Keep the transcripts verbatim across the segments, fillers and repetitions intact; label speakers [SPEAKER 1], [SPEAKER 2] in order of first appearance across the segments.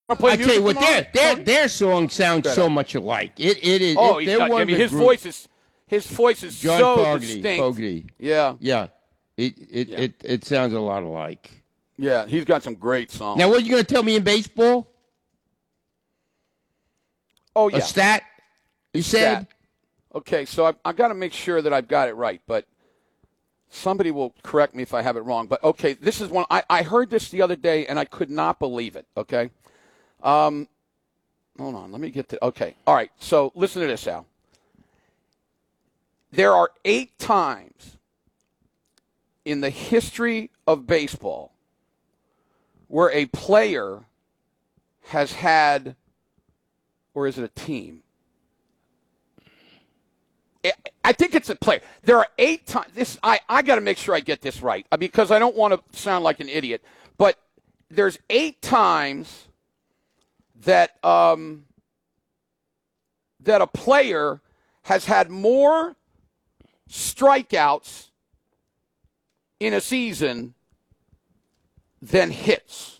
[SPEAKER 1] I tell you what, their their their song sounds
[SPEAKER 2] Better.
[SPEAKER 1] so much alike. It it is.
[SPEAKER 2] Oh,
[SPEAKER 1] it,
[SPEAKER 2] he's
[SPEAKER 1] they're
[SPEAKER 2] got,
[SPEAKER 1] one
[SPEAKER 2] I
[SPEAKER 1] of
[SPEAKER 2] mean,
[SPEAKER 1] the
[SPEAKER 2] his
[SPEAKER 1] group-
[SPEAKER 2] voice is his voice is
[SPEAKER 1] John
[SPEAKER 2] so
[SPEAKER 1] Fogerty,
[SPEAKER 2] distinct.
[SPEAKER 1] Fogerty.
[SPEAKER 2] Yeah,
[SPEAKER 1] Yeah, it it,
[SPEAKER 2] Yeah.
[SPEAKER 1] it it sounds a lot alike.
[SPEAKER 2] yeah, he's got some great songs.
[SPEAKER 1] Now, what are you going to tell me in baseball?
[SPEAKER 2] oh yeah,
[SPEAKER 1] A stat? You said.
[SPEAKER 2] Stat. Okay, so I, I got to make sure that I've got it right, but somebody will correct me if I have it wrong. But okay, this is one I, I heard this the other day and I could not believe it. Okay, um, hold on, let me get to. Okay, all right. So listen to this, Al. There are eight times in the history of baseball where a player has had, or is it a team? I think it's a player. There are eight times. This I, I got to make sure I get this right because I don't want to sound like an idiot. But there's eight times that um, that a player has had more strikeouts in a season than hits.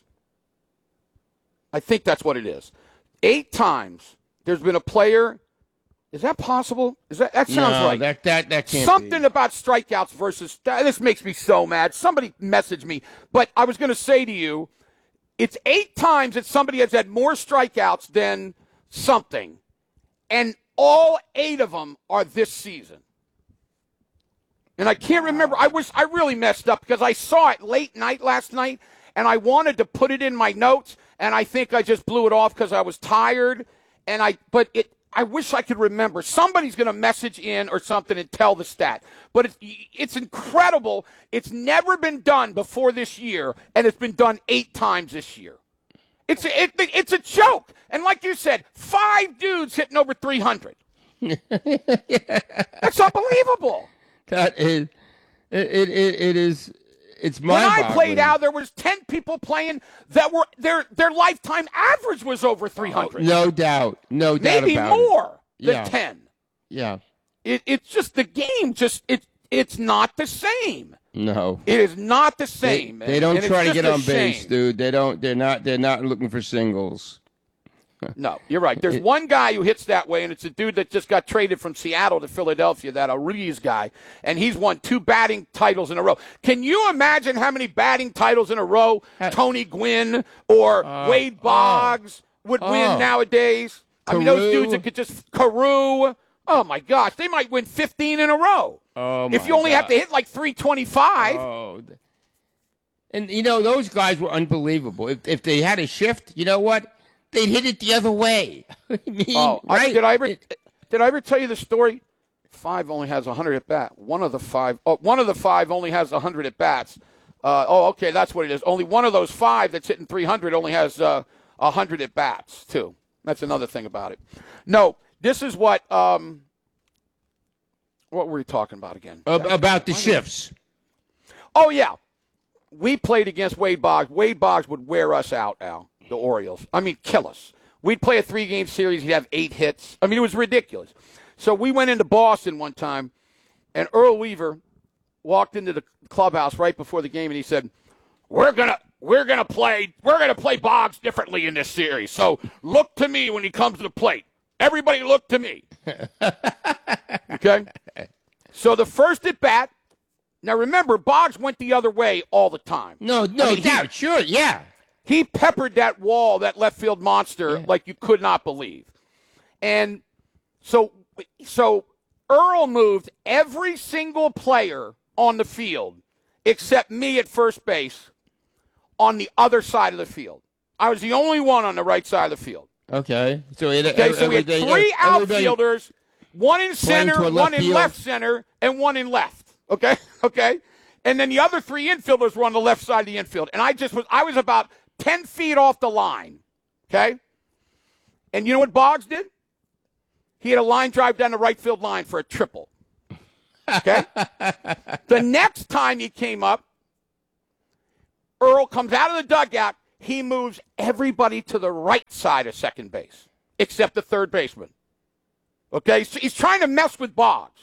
[SPEAKER 2] I think that's what it is. Eight times there's been a player. Is that possible? Is that that sounds
[SPEAKER 1] no,
[SPEAKER 2] right?
[SPEAKER 1] that that that can't
[SPEAKER 2] Something
[SPEAKER 1] be.
[SPEAKER 2] about strikeouts versus this makes me so mad. Somebody messaged me, but I was going to say to you, it's eight times that somebody has had more strikeouts than something, and all eight of them are this season. And I can't remember. I was I really messed up because I saw it late night last night, and I wanted to put it in my notes, and I think I just blew it off because I was tired. And I, but it. I wish I could remember. Somebody's going to message in or something and tell the stat. But it's, it's incredible. It's never been done before this year, and it's been done eight times this year. It's a, it, it's a joke. And like you said, five dudes hitting over three hundred. That's unbelievable.
[SPEAKER 1] That is, it, it, it, it is, it's
[SPEAKER 2] When I
[SPEAKER 1] mind-boggling.
[SPEAKER 2] played out, there was ten people playing that were, their their lifetime average was over three hundred.
[SPEAKER 1] No doubt. No doubt
[SPEAKER 2] Maybe
[SPEAKER 1] about
[SPEAKER 2] more
[SPEAKER 1] it.
[SPEAKER 2] than
[SPEAKER 1] Yeah.
[SPEAKER 2] ten.
[SPEAKER 1] Yeah.
[SPEAKER 2] It, it's just the game. Just it. It's not the same.
[SPEAKER 1] No.
[SPEAKER 2] It is not the
[SPEAKER 1] They,
[SPEAKER 2] same.
[SPEAKER 1] they don't
[SPEAKER 2] and
[SPEAKER 1] try
[SPEAKER 2] it's
[SPEAKER 1] to get
[SPEAKER 2] just a
[SPEAKER 1] on base,
[SPEAKER 2] shame.
[SPEAKER 1] dude. They don't. They're not. They're not looking for singles.
[SPEAKER 2] No, you're right. There's one guy who hits that way, and it's a dude that just got traded from Seattle to Philadelphia, that Ariz guy, and he's won two batting titles in a row. Can you imagine how many batting titles in a row Tony Gwynn or
[SPEAKER 1] Uh,
[SPEAKER 2] Wade Boggs would
[SPEAKER 1] oh.
[SPEAKER 2] win nowadays? I mean, those
[SPEAKER 1] Carew.
[SPEAKER 2] dudes that could just Carew. Oh my gosh, they might win fifteen in a row.
[SPEAKER 1] Oh my
[SPEAKER 2] if you only have to
[SPEAKER 1] God.
[SPEAKER 2] hit like three twenty-five.
[SPEAKER 1] Oh. And you know those guys were unbelievable. If if they had a shift, you know what? They'd hit it the other way. I mean,
[SPEAKER 2] Oh, I,
[SPEAKER 1] right?
[SPEAKER 2] did I ever
[SPEAKER 1] It-
[SPEAKER 2] did I ever tell you the story? Five only has one hundred at bat. One of the five, oh, one of the five only has one hundred at bats. Uh, oh, okay, that's what it is. Only one of those five that's hitting three hundred only has uh, one hundred at bats too. That's another thing about it. No, this is what um, what were we talking about again?
[SPEAKER 1] ab- about the shifts.
[SPEAKER 2] Oh yeah, we played against Wade Boggs. Wade Boggs would wear us out, Al. The Orioles. I mean, kill us. We'd play a three-game series. He'd have eight hits. I mean, it was ridiculous. So we went into Boston one time, and Earl Weaver walked into the clubhouse right before the game, and he said, "We're gonna, we're gonna play, we're gonna play Boggs differently in this series. So look to me when he comes to the plate. Everybody, look to me." Okay. So the first at bat. Now remember, Boggs went the other way all the time.
[SPEAKER 1] No, no
[SPEAKER 2] I mean, he-
[SPEAKER 1] doubt. Sure, yeah.
[SPEAKER 2] He peppered that wall, that left field monster,
[SPEAKER 1] Yeah.
[SPEAKER 2] like you could not believe. And so, so Earl moved every single player on the field except me at first base on the other side of the field. I was the only one on the right side of the field.
[SPEAKER 1] Okay. So it,
[SPEAKER 2] Okay, so we had
[SPEAKER 1] everybody-
[SPEAKER 2] three
[SPEAKER 1] everybody-
[SPEAKER 2] outfielders, one in center,
[SPEAKER 1] to a
[SPEAKER 2] one
[SPEAKER 1] left
[SPEAKER 2] in
[SPEAKER 1] field.
[SPEAKER 2] left center, and one in left. Okay, okay, and then the other three infielders were on the left side of the infield, and I just was I was about ten feet off the line. Okay, and you know what Boggs did? He had a line drive down the right field line for a triple. Okay, the next time he came up, Earl comes out of the dugout. He moves everybody to the right side of second base, except the third baseman. Okay? So he's trying to mess with Boggs.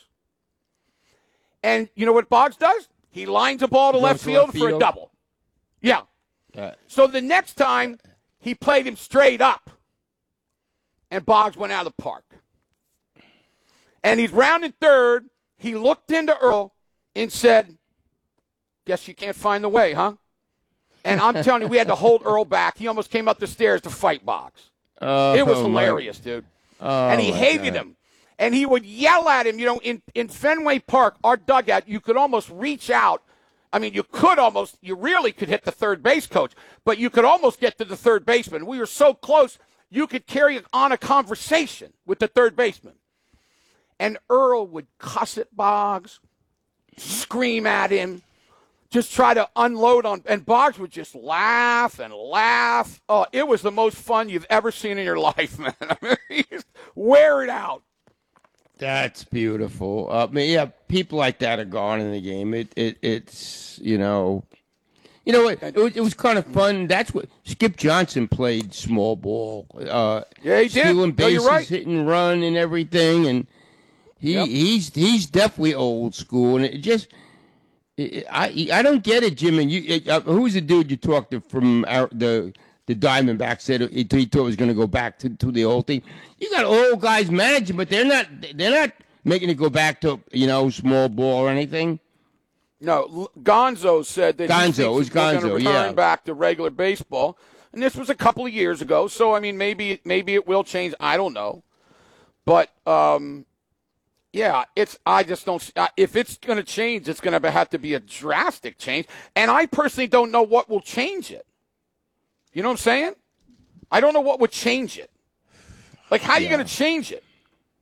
[SPEAKER 2] And you know what Boggs does? He lines a ball to
[SPEAKER 1] Goes
[SPEAKER 2] left
[SPEAKER 1] to
[SPEAKER 2] field
[SPEAKER 1] left
[SPEAKER 2] for a
[SPEAKER 1] field.
[SPEAKER 2] double. Yeah.
[SPEAKER 1] Uh,
[SPEAKER 2] So the next time, he played him straight up. And Boggs went out of the park. And he's rounding third. He looked into Earl and said, guess you can't find the way, huh? And I'm telling you, we had to hold Earl back. He almost came up the stairs to fight Boggs.
[SPEAKER 1] Oh,
[SPEAKER 2] it was
[SPEAKER 1] my-
[SPEAKER 2] hilarious, dude.
[SPEAKER 1] Oh,
[SPEAKER 2] and he
[SPEAKER 1] my
[SPEAKER 2] hated
[SPEAKER 1] God.
[SPEAKER 2] him. And he would yell at him. You know, in, in Fenway Park, our dugout, you could almost reach out. I mean, you could almost, you really could hit the third base coach, but you could almost get to the third baseman. We were so close, you could carry on a conversation with the third baseman. And Earl would cuss at Boggs, scream at him, just try to unload on, and Boggs would just laugh and laugh. Oh, it was the most fun you've ever seen in your life, man. I mean, he just wear it out.
[SPEAKER 1] That's beautiful. Uh, I mean, yeah, people like that are gone in the game. It, it, it's you know, you know what? It, was, it was kind of fun. That's what Skip Johnson played small ball. Uh,
[SPEAKER 2] Yeah, he did.
[SPEAKER 1] stealing
[SPEAKER 2] No, you're
[SPEAKER 1] bases,
[SPEAKER 2] right.
[SPEAKER 1] hit and run, and everything. And he,
[SPEAKER 2] Yep.
[SPEAKER 1] he's, he's definitely old school. And it just, it, I, I don't get it, Jim. And you, uh, who's the dude you talked to from our, the? The Diamondbacks said he, he thought it was going to go back to, to the old thing. You got old guys managing, but they're not they're not making it go back to you know small ball or anything.
[SPEAKER 2] No, L- Gonzo said that
[SPEAKER 1] Gonzo,
[SPEAKER 2] he thinks
[SPEAKER 1] it was
[SPEAKER 2] we're going to
[SPEAKER 1] Gonzo,
[SPEAKER 2] return
[SPEAKER 1] yeah.
[SPEAKER 2] back to regular baseball, and this was a couple of years ago. So I mean, maybe maybe it will change. I don't know, but um, yeah, it's. I just don't. Uh, if it's going to change, it's going to have to be a drastic change, and I personally don't know what will change it. You know what I'm saying? I don't know what would change it. Like, how are you
[SPEAKER 1] Yeah.
[SPEAKER 2] going to change it?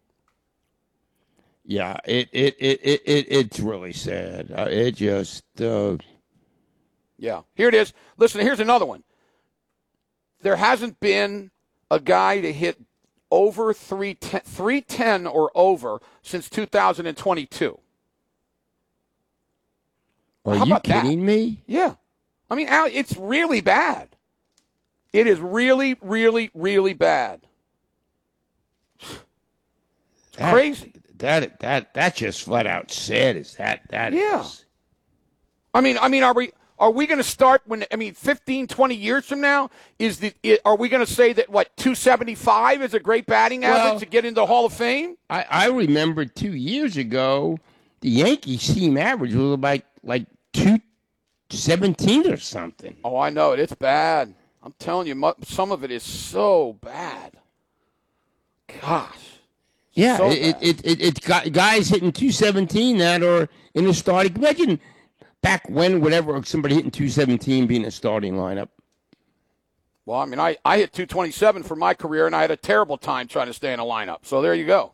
[SPEAKER 1] Yeah, it it it, it, it it's really sad. Uh, it just uh,
[SPEAKER 2] Yeah. Here it is. Listen, here's another one. There hasn't been a guy to hit over three ten, three ten or over since two thousand twenty-two.
[SPEAKER 1] are
[SPEAKER 2] How
[SPEAKER 1] you
[SPEAKER 2] about that?
[SPEAKER 1] kidding me?
[SPEAKER 2] Yeah. I mean, Al, it's really bad. It is really, really, really bad. It's
[SPEAKER 1] That-
[SPEAKER 2] crazy.
[SPEAKER 1] That that that's just flat out sad. Is that that?
[SPEAKER 2] Yeah.
[SPEAKER 1] is.
[SPEAKER 2] I mean, I mean, are we are we going to start when? I mean, fifteen, twenty years from now, is the i- are we going to say that what two seventy-five is a great batting average
[SPEAKER 1] Well-
[SPEAKER 2] to get into the Hall of Fame?
[SPEAKER 1] I I remember two years ago, the Yankees team average was about like two seventeen or something.
[SPEAKER 2] Oh, I know it. It's bad. I'm telling you, mu- some of it is so bad. Gosh.
[SPEAKER 1] Yeah,
[SPEAKER 2] So
[SPEAKER 1] it,
[SPEAKER 2] bad.
[SPEAKER 1] it, it, it's got guys hitting two seventeen that are in the starting. Imagine back when, whatever, somebody hitting two seventeen being a starting lineup.
[SPEAKER 2] Well, I mean, I, I hit two twenty-seven for my career, and I had a terrible time trying to stay in a lineup. So there you go.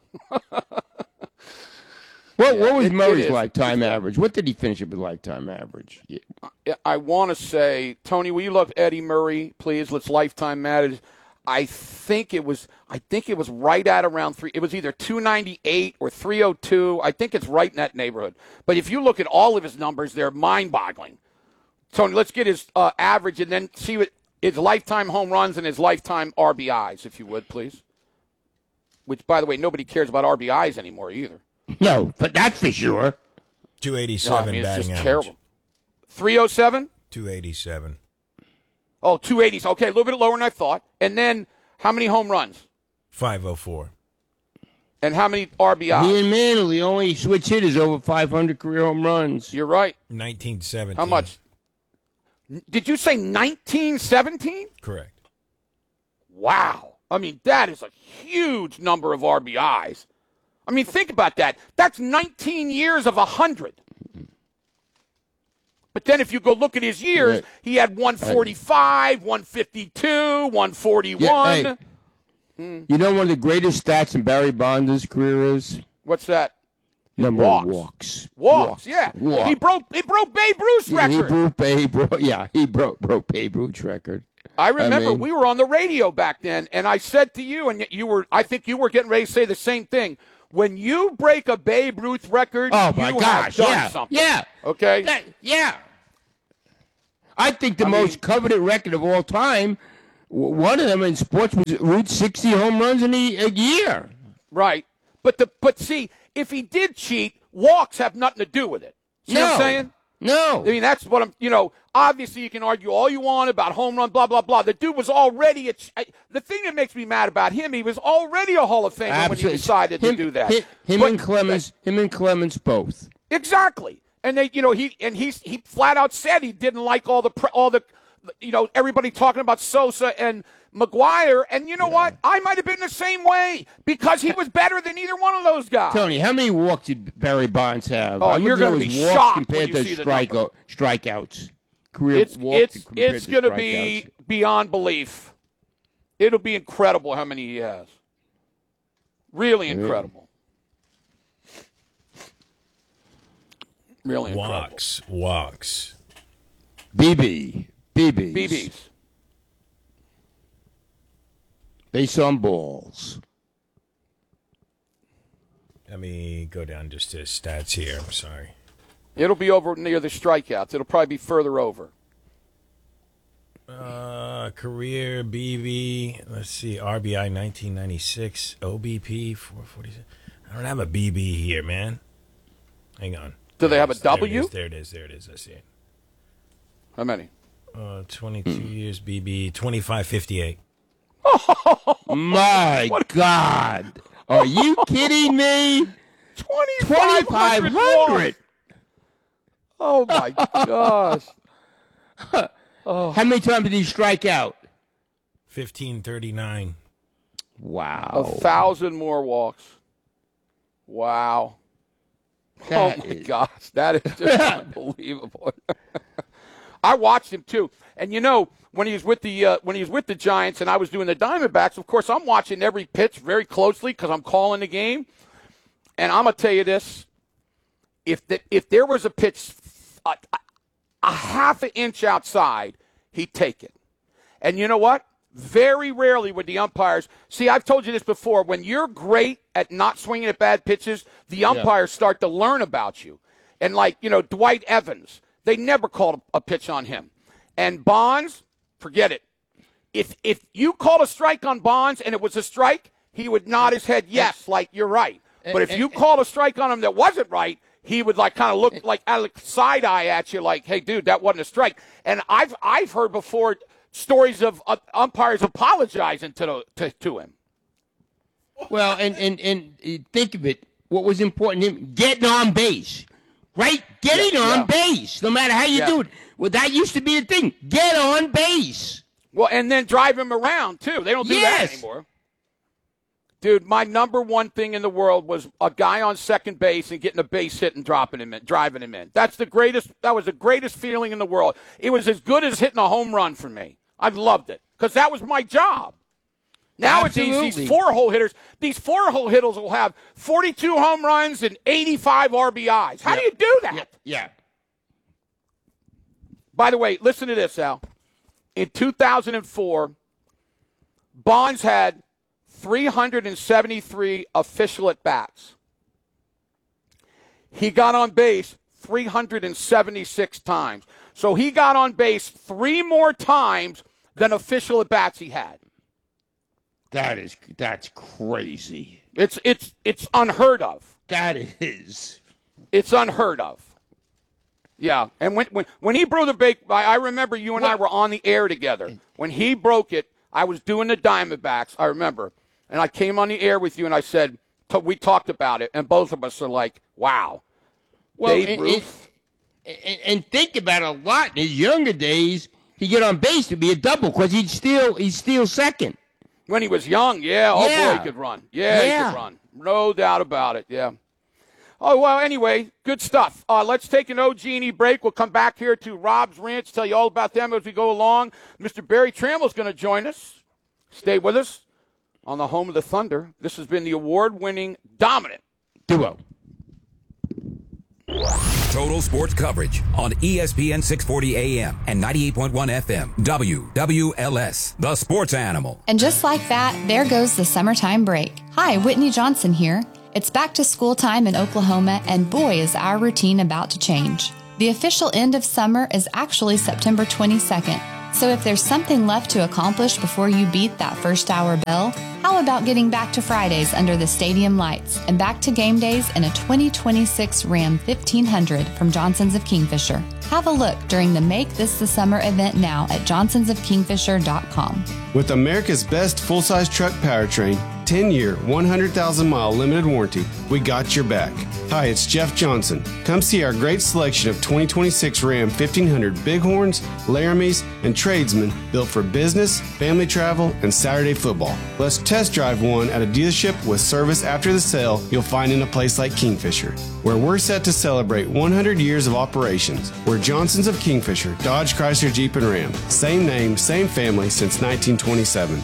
[SPEAKER 1] What, what was
[SPEAKER 2] it- it
[SPEAKER 1] Murray's
[SPEAKER 2] is.
[SPEAKER 1] lifetime average? What did he finish up with lifetime average? Yeah.
[SPEAKER 2] Yeah, I want to say, Tony, will you look Eddie Murray, please? Let's lifetime matters. I think it was. I think it was right at around three. It was either two ninety-eight or three oh two. I think it's right in that neighborhood. But if you look at all of his numbers, they're mind-boggling. Tony, let's get his uh, average and then see what his lifetime home runs and his lifetime R B Is, if you would, please. Which, by the way, nobody cares about R B Is anymore either.
[SPEAKER 1] No, but that's for sure.
[SPEAKER 3] two
[SPEAKER 2] No,
[SPEAKER 3] eighty-seven
[SPEAKER 2] I mean, it's
[SPEAKER 3] batting
[SPEAKER 2] just
[SPEAKER 3] average.
[SPEAKER 2] terrible. three oh seven?
[SPEAKER 3] two eighty-seven.
[SPEAKER 2] Oh, two eighties. Okay, a little bit lower than I thought. And then how many home runs?
[SPEAKER 3] five oh four.
[SPEAKER 2] And how many R B Is?
[SPEAKER 1] He and Mantle, the only switch hitters over five hundred career home runs.
[SPEAKER 2] You're right.
[SPEAKER 3] nineteen seventeen.
[SPEAKER 2] How much? N- Did you say nineteen seventeen?
[SPEAKER 3] Correct.
[SPEAKER 2] Wow. I mean, that is a huge number of R B Is. I mean, think about that. That's nineteen years of one hundred. But then if you go look at his years,
[SPEAKER 1] Right.
[SPEAKER 2] he had one forty-five, one fifty-two, one forty-one.
[SPEAKER 1] Yeah, hey, you know one of the greatest stats in Barry Bonds' career is
[SPEAKER 2] What's that?
[SPEAKER 1] number
[SPEAKER 2] walks.
[SPEAKER 1] of walks.
[SPEAKER 2] Walks, yeah.
[SPEAKER 1] Walks.
[SPEAKER 2] He broke he broke Babe Ruth's
[SPEAKER 1] Yeah, he
[SPEAKER 2] record.
[SPEAKER 1] broke, he broke, yeah, he broke broke Babe Ruth's record.
[SPEAKER 2] I remember
[SPEAKER 1] mean-
[SPEAKER 2] we were on the radio back then, and I said to you, and you were, I think you were getting ready to say the same thing. When you break a Babe Ruth record,
[SPEAKER 1] Oh my
[SPEAKER 2] you
[SPEAKER 1] gosh!
[SPEAKER 2] have done
[SPEAKER 1] Yeah,
[SPEAKER 2] something.
[SPEAKER 1] yeah,
[SPEAKER 2] Okay.
[SPEAKER 1] That- yeah. I think the
[SPEAKER 2] I
[SPEAKER 1] most
[SPEAKER 2] mean-
[SPEAKER 1] coveted record of all time, w- one of them in sports was Ruth's sixty home runs in a, a year.
[SPEAKER 2] Right. But the but see, if he did cheat, walks have nothing to do with it. See what I'm
[SPEAKER 1] No.
[SPEAKER 2] saying?
[SPEAKER 1] No.
[SPEAKER 2] I mean, that's what I'm, you know, obviously you can argue all you want about home run, blah, blah, blah. The dude was already, a, I, the thing that makes me mad about him, he was already a Hall of Famer
[SPEAKER 1] Absolutely.
[SPEAKER 2] when he decided
[SPEAKER 1] him,
[SPEAKER 2] to do that.
[SPEAKER 1] Him, him
[SPEAKER 2] But-
[SPEAKER 1] and Clemens, him and Clemens both.
[SPEAKER 2] Exactly. And they, you know, he, and he's, he flat out said he didn't like all the, pre- all the, you know, everybody talking about Sosa and McGuire. And you know yeah. what? I might have been the same way because he was better than either one of those guys.
[SPEAKER 1] Tony, how many walks did Barry Bonds have?
[SPEAKER 2] Oh, you're going to be shocked
[SPEAKER 1] compared
[SPEAKER 2] when you
[SPEAKER 1] to
[SPEAKER 2] see the
[SPEAKER 1] strike,
[SPEAKER 2] number.
[SPEAKER 1] strikeouts. Career
[SPEAKER 2] it's
[SPEAKER 1] walks
[SPEAKER 2] it's,
[SPEAKER 1] compared
[SPEAKER 2] it's
[SPEAKER 1] to
[SPEAKER 2] going to
[SPEAKER 1] strikeouts.
[SPEAKER 2] be beyond belief. It'll be incredible how many he has. Really incredible. Really incredible.
[SPEAKER 3] Walks, walks.
[SPEAKER 1] B B. B Bs.
[SPEAKER 2] B Bs.
[SPEAKER 1] Base on balls.
[SPEAKER 3] Let me go down just to stats here. I'm sorry.
[SPEAKER 2] It'll be over near the strikeouts. It'll probably be further over.
[SPEAKER 3] Uh, career B B. Let's see. R B I nineteen ninety-six. O B P four forty-six. I don't have a B B here, man. Hang on.
[SPEAKER 2] Do they have a
[SPEAKER 3] There it
[SPEAKER 2] W?
[SPEAKER 3] is, There it is. There it is. I see it.
[SPEAKER 2] How many?
[SPEAKER 3] Uh, twenty-two years B B. twenty-five fifty-eight.
[SPEAKER 1] My God. Are you kidding me?
[SPEAKER 2] twenty-five hundred. Oh, my gosh.
[SPEAKER 1] Oh. How many times did he strike out?
[SPEAKER 3] fifteen thirty-nine.
[SPEAKER 1] Wow.
[SPEAKER 2] A thousand more walks. Wow.
[SPEAKER 1] That
[SPEAKER 2] oh, my
[SPEAKER 1] is...
[SPEAKER 2] gosh. That is just unbelievable. I watched him, too. And, you know, when he was with the uh, when he was with the Giants and I was doing the Diamondbacks, of course, I'm watching every pitch very closely because I'm calling the game. And I'm going to tell you this. If the, if there was a pitch a, a half an inch outside, he'd take it. And you know what? Very rarely would the umpires – see, I've told you this before. When you're great at not swinging at bad pitches, the umpires yeah. start to learn about you. And, like, you know, Dwight Evans, they never called a pitch on him. And Bonds, forget it. If if you called a strike on Bonds and it was a strike, he would nod his head yes, like you're right. But if you called a strike on him that wasn't right, he would like kind of look like side eye at you, like, "Hey, dude, that wasn't a strike." And I've I've heard before stories of uh, umpires apologizing to, the, to to him.
[SPEAKER 1] Well, and, and and think of it. What was important to him? Getting on base, right? Getting yeah, on yeah. base, no matter how you yeah. do it. Well, that used to be a thing. Get on base.
[SPEAKER 2] Well, and then drive him around too. They don't do
[SPEAKER 1] yes.
[SPEAKER 2] that anymore. Dude, my number one thing in the world was a guy on second base and getting a base hit and dropping him in, driving him in. That's the greatest. That was the greatest feeling in the world. It was as good as hitting a home run for me. I loved it because that was my job. Now it's these, these four-hole hitters. These four-hole hitters will have forty-two home runs and eighty-five R B Is. How yep. do you do that?
[SPEAKER 1] Yeah. yeah.
[SPEAKER 2] By the way, listen to this, Al. In two thousand four, Bonds had three hundred seventy-three official at-bats. He got on base three hundred seventy-six times. So he got on base three more times than official at-bats he had.
[SPEAKER 1] That is that's crazy.
[SPEAKER 2] It's it's it's unheard of.
[SPEAKER 1] That is.
[SPEAKER 2] It's unheard of. Yeah, and when when, when he broke the bake, I, I remember you and what? I were on the air together. When he broke it, I was doing the Diamondbacks, I remember. And I came on the air with you and I said, we talked about it, and both of us are like, wow.
[SPEAKER 1] Well,
[SPEAKER 2] Babe
[SPEAKER 1] and,
[SPEAKER 2] Ruth.
[SPEAKER 1] And, and think about it a lot. In his younger days, he'd get on base to be a double because he'd steal, he'd steal second.
[SPEAKER 2] When he was young, yeah. Oh,
[SPEAKER 1] yeah.
[SPEAKER 2] boy, he could run. Yeah,
[SPEAKER 1] yeah,
[SPEAKER 2] he could run. No doubt about it, yeah. Oh, well, anyway, good stuff. Uh, let's take an O G and E break. We'll come back here to Rob's Ranch, tell you all about them as we go along. Mister Barry Trammell's going to join us. Stay with us on the home of the Thunder. This has been the award-winning dominant
[SPEAKER 1] duo.
[SPEAKER 4] Total sports coverage on E S P N six forty A M and ninety-eight point one F M. W W L S, the sports animal.
[SPEAKER 5] And just like that, there goes the summertime break. Hi, Whitney Johnson here. It's back to school time in Oklahoma, and boy, is our routine about to change. The official end of summer is actually September twenty-second. So if there's something left to accomplish before you beat that first hour bell, How about getting back to Fridays under the stadium lights and back to game days in a twenty twenty-six Ram fifteen hundred from Johnson's of Kingfisher? Have a look during the Make This the Summer event now at johnsons of kingfisher dot com.
[SPEAKER 6] With America's best full-size truck powertrain, ten-year, one hundred thousand mile limited warranty, we got your back. Hi, it's Jeff Johnson. Come see our great selection of twenty twenty-six Ram fifteen hundred Bighorns, Laramies, and Tradesmen built for business, family travel, and Saturday football. Let's test drive one at a dealership with service after the sale you'll find in a place like Kingfisher, where we're set to celebrate one hundred years of operations. We're Johnson's of Kingfisher, Dodge, Chrysler, Jeep, and Ram. Same name, same family since nineteen twenty-seven.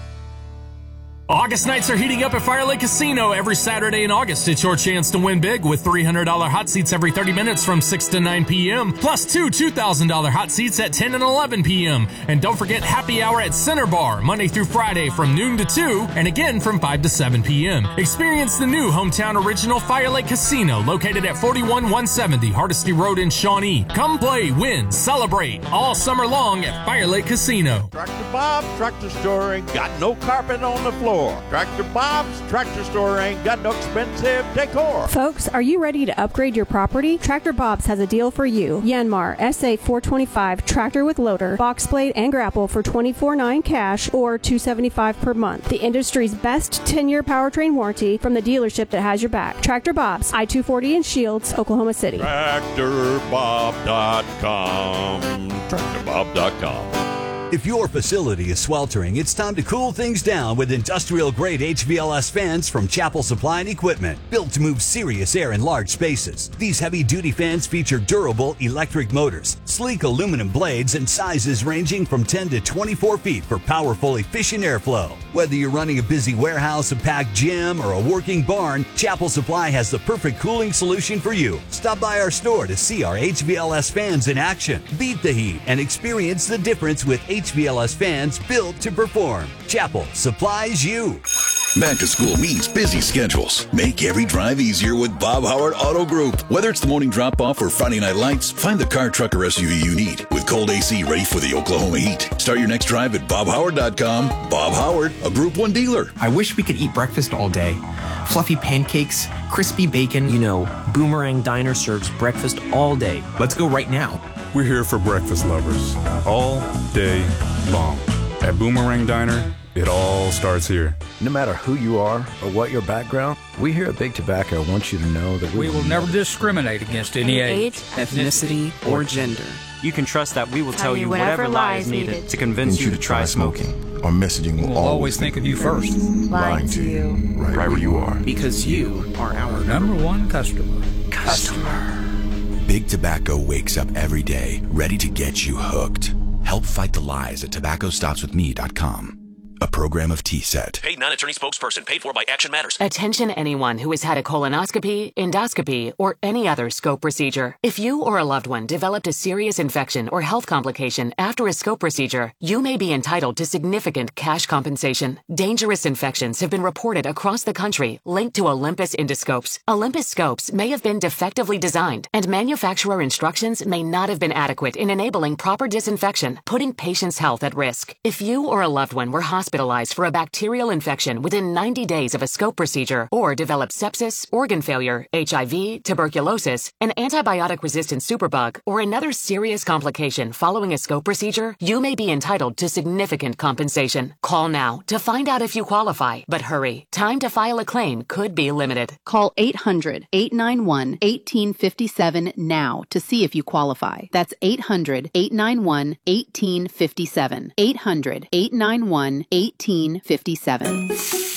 [SPEAKER 7] August nights are heating up at Fire Lake Casino. Every Saturday in August, it's your chance to win big with three hundred dollars hot seats every thirty minutes from six to nine p.m. Plus two two thousand dollars hot seats at ten and eleven p.m. And don't forget happy hour at Center Bar, Monday through Friday from noon to two and again from five to seven p.m. Experience the new hometown original Fire Lake Casino located at forty-one one seventy Hardesty Road in Shawnee. Come play, win, celebrate all summer long at Fire Lake Casino.
[SPEAKER 8] Tractor Bob's Tractor Store ain't got no carpet on the floor. Tractor Bob's Tractor Store ain't got no expensive decor.
[SPEAKER 9] Folks, are you ready to upgrade your property? Tractor Bob's has a deal for you. Yanmar S A four twenty-five tractor with loader, box blade, and grapple for twenty-four nine cash or two seventy-five per month. The industry's best ten-year powertrain warranty from the dealership that has your back. Tractor Bob's, I two forty in Shields, Oklahoma City.
[SPEAKER 8] Tractor Bob dot com. Tractor Bob dot com.
[SPEAKER 10] If your facility is sweltering, it's time to cool things down with industrial-grade H V L S fans from Chapel Supply and Equipment, built to move serious air in large spaces. These heavy-duty fans feature durable electric motors, sleek aluminum blades, and sizes ranging from ten to twenty-four feet for powerful, efficient airflow. Whether you're running a busy warehouse, a packed gym, or a working barn, Chapel Supply has the perfect cooling solution for you. Stop by our store to see our H V L S fans in action. Beat the heat and experience the difference with H V L S fans built to perform. Chapel supplies you.
[SPEAKER 11] Back to school means busy schedules. Make every drive easier with Bob Howard Auto Group. Whether it's the morning drop-off or Friday night lights, find the car, truck, or S U V you need with cold A C ready for the Oklahoma heat. Start your next drive at bob howard dot com. Bob Howard, a Group one dealer.
[SPEAKER 12] I wish we could eat breakfast all day. Fluffy pancakes, crispy bacon. You know, Boomerang Diner serves breakfast all day. Let's go right now.
[SPEAKER 13] We're here for breakfast lovers all day long. At Boomerang Diner, it all starts here.
[SPEAKER 14] No matter who you are or what your background, we here at Big Tobacco want you to know that we,
[SPEAKER 15] we will never discriminate against any age,
[SPEAKER 16] ethnicity, or gender.
[SPEAKER 17] You can trust that we will tell, tell you whatever, whatever lie is needed, needed to convince you to try smoking.
[SPEAKER 18] Our messaging will
[SPEAKER 15] we'll
[SPEAKER 18] always,
[SPEAKER 15] always think of you first.
[SPEAKER 18] Lying to you, right, right where you are.
[SPEAKER 16] Because you are our
[SPEAKER 15] number one customer.
[SPEAKER 16] Customer.
[SPEAKER 19] Big Tobacco wakes up every day ready to get you hooked. Help fight the lies at tobacco stops with me dot com. A program of T S E T.
[SPEAKER 20] Paid non-attorney spokesperson paid for by Action Matters.
[SPEAKER 21] Attention anyone who has had a colonoscopy, endoscopy, or any other scope procedure. If you or a loved one developed a serious infection or health complication after a scope procedure, you may be entitled to significant cash compensation. Dangerous infections have been reported across the country linked to Olympus endoscopes. Olympus scopes may have been defectively designed, and manufacturer instructions may not have been adequate in enabling proper disinfection, putting patients' health at risk. If you or a loved one were hospitalized hospitalized for a bacterial infection within ninety days of a scope procedure, or developed sepsis, organ failure, H I V, tuberculosis, an antibiotic-resistant superbug, or another serious complication following a scope procedure, you may be entitled to significant compensation. Call now to find out if you qualify, but hurry. Time to file a claim could be limited.
[SPEAKER 22] Call eight hundred, eight nine one, one eight five seven now to see if you qualify. That's eight hundred, eight nine one, one eight five seven. eight hundred, eight nine one, eighteen fifty-seven.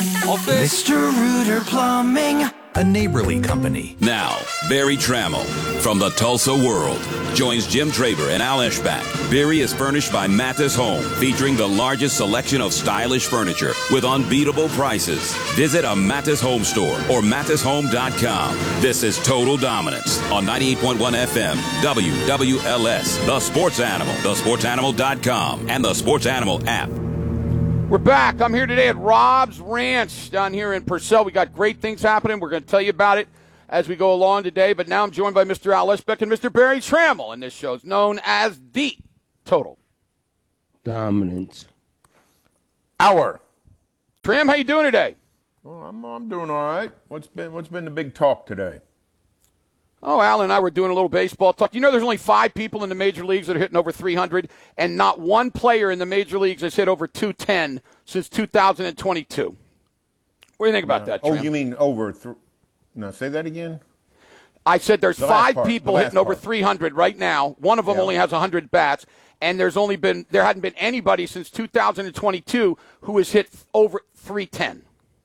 [SPEAKER 23] Mister Rooter Plumbing,
[SPEAKER 4] a neighborly company. Now, Barry Trammell from the Tulsa World joins Jim Traber and Al Eschbach. Barry is furnished by Mathis Home, featuring the largest selection of stylish furniture with unbeatable prices. Visit a Mathis Home store or mathis home dot com. This is Total Dominance on ninety-eight point one F M, W W L S, The Sports Animal, the sports animal dot com, and the Sports Animal app.
[SPEAKER 2] We're back. I'm here today at Rob's Ranch down here in Purcell. We got great things happening. We're going to tell you about it as we go along today. But now I'm joined by Mister Al Eschbach and Mister Barry Trammell, and this show's known as the Total
[SPEAKER 1] Dominance
[SPEAKER 2] Hour. Tram, how you doing today?
[SPEAKER 3] Well, I'm I'm doing all right. What's been what's been the big talk today?
[SPEAKER 2] Oh, Alan and I were doing a little baseball talk. You know there's only five people in the major leagues that are hitting over three hundred, and not one player in the major leagues has hit over two ten since two thousand twenty-two. What do you think about that,
[SPEAKER 3] Oh,
[SPEAKER 2] Tram?
[SPEAKER 3] you mean over th- No, say that again?
[SPEAKER 2] I said there's
[SPEAKER 3] The last
[SPEAKER 2] five
[SPEAKER 3] part,
[SPEAKER 2] people
[SPEAKER 3] the last
[SPEAKER 2] hitting over
[SPEAKER 3] part.
[SPEAKER 2] three hundred right now. One of them
[SPEAKER 3] Yeah.
[SPEAKER 2] only has one hundred bats, and there's only been there hadn't been anybody since two thousand twenty-two who has hit over three ten.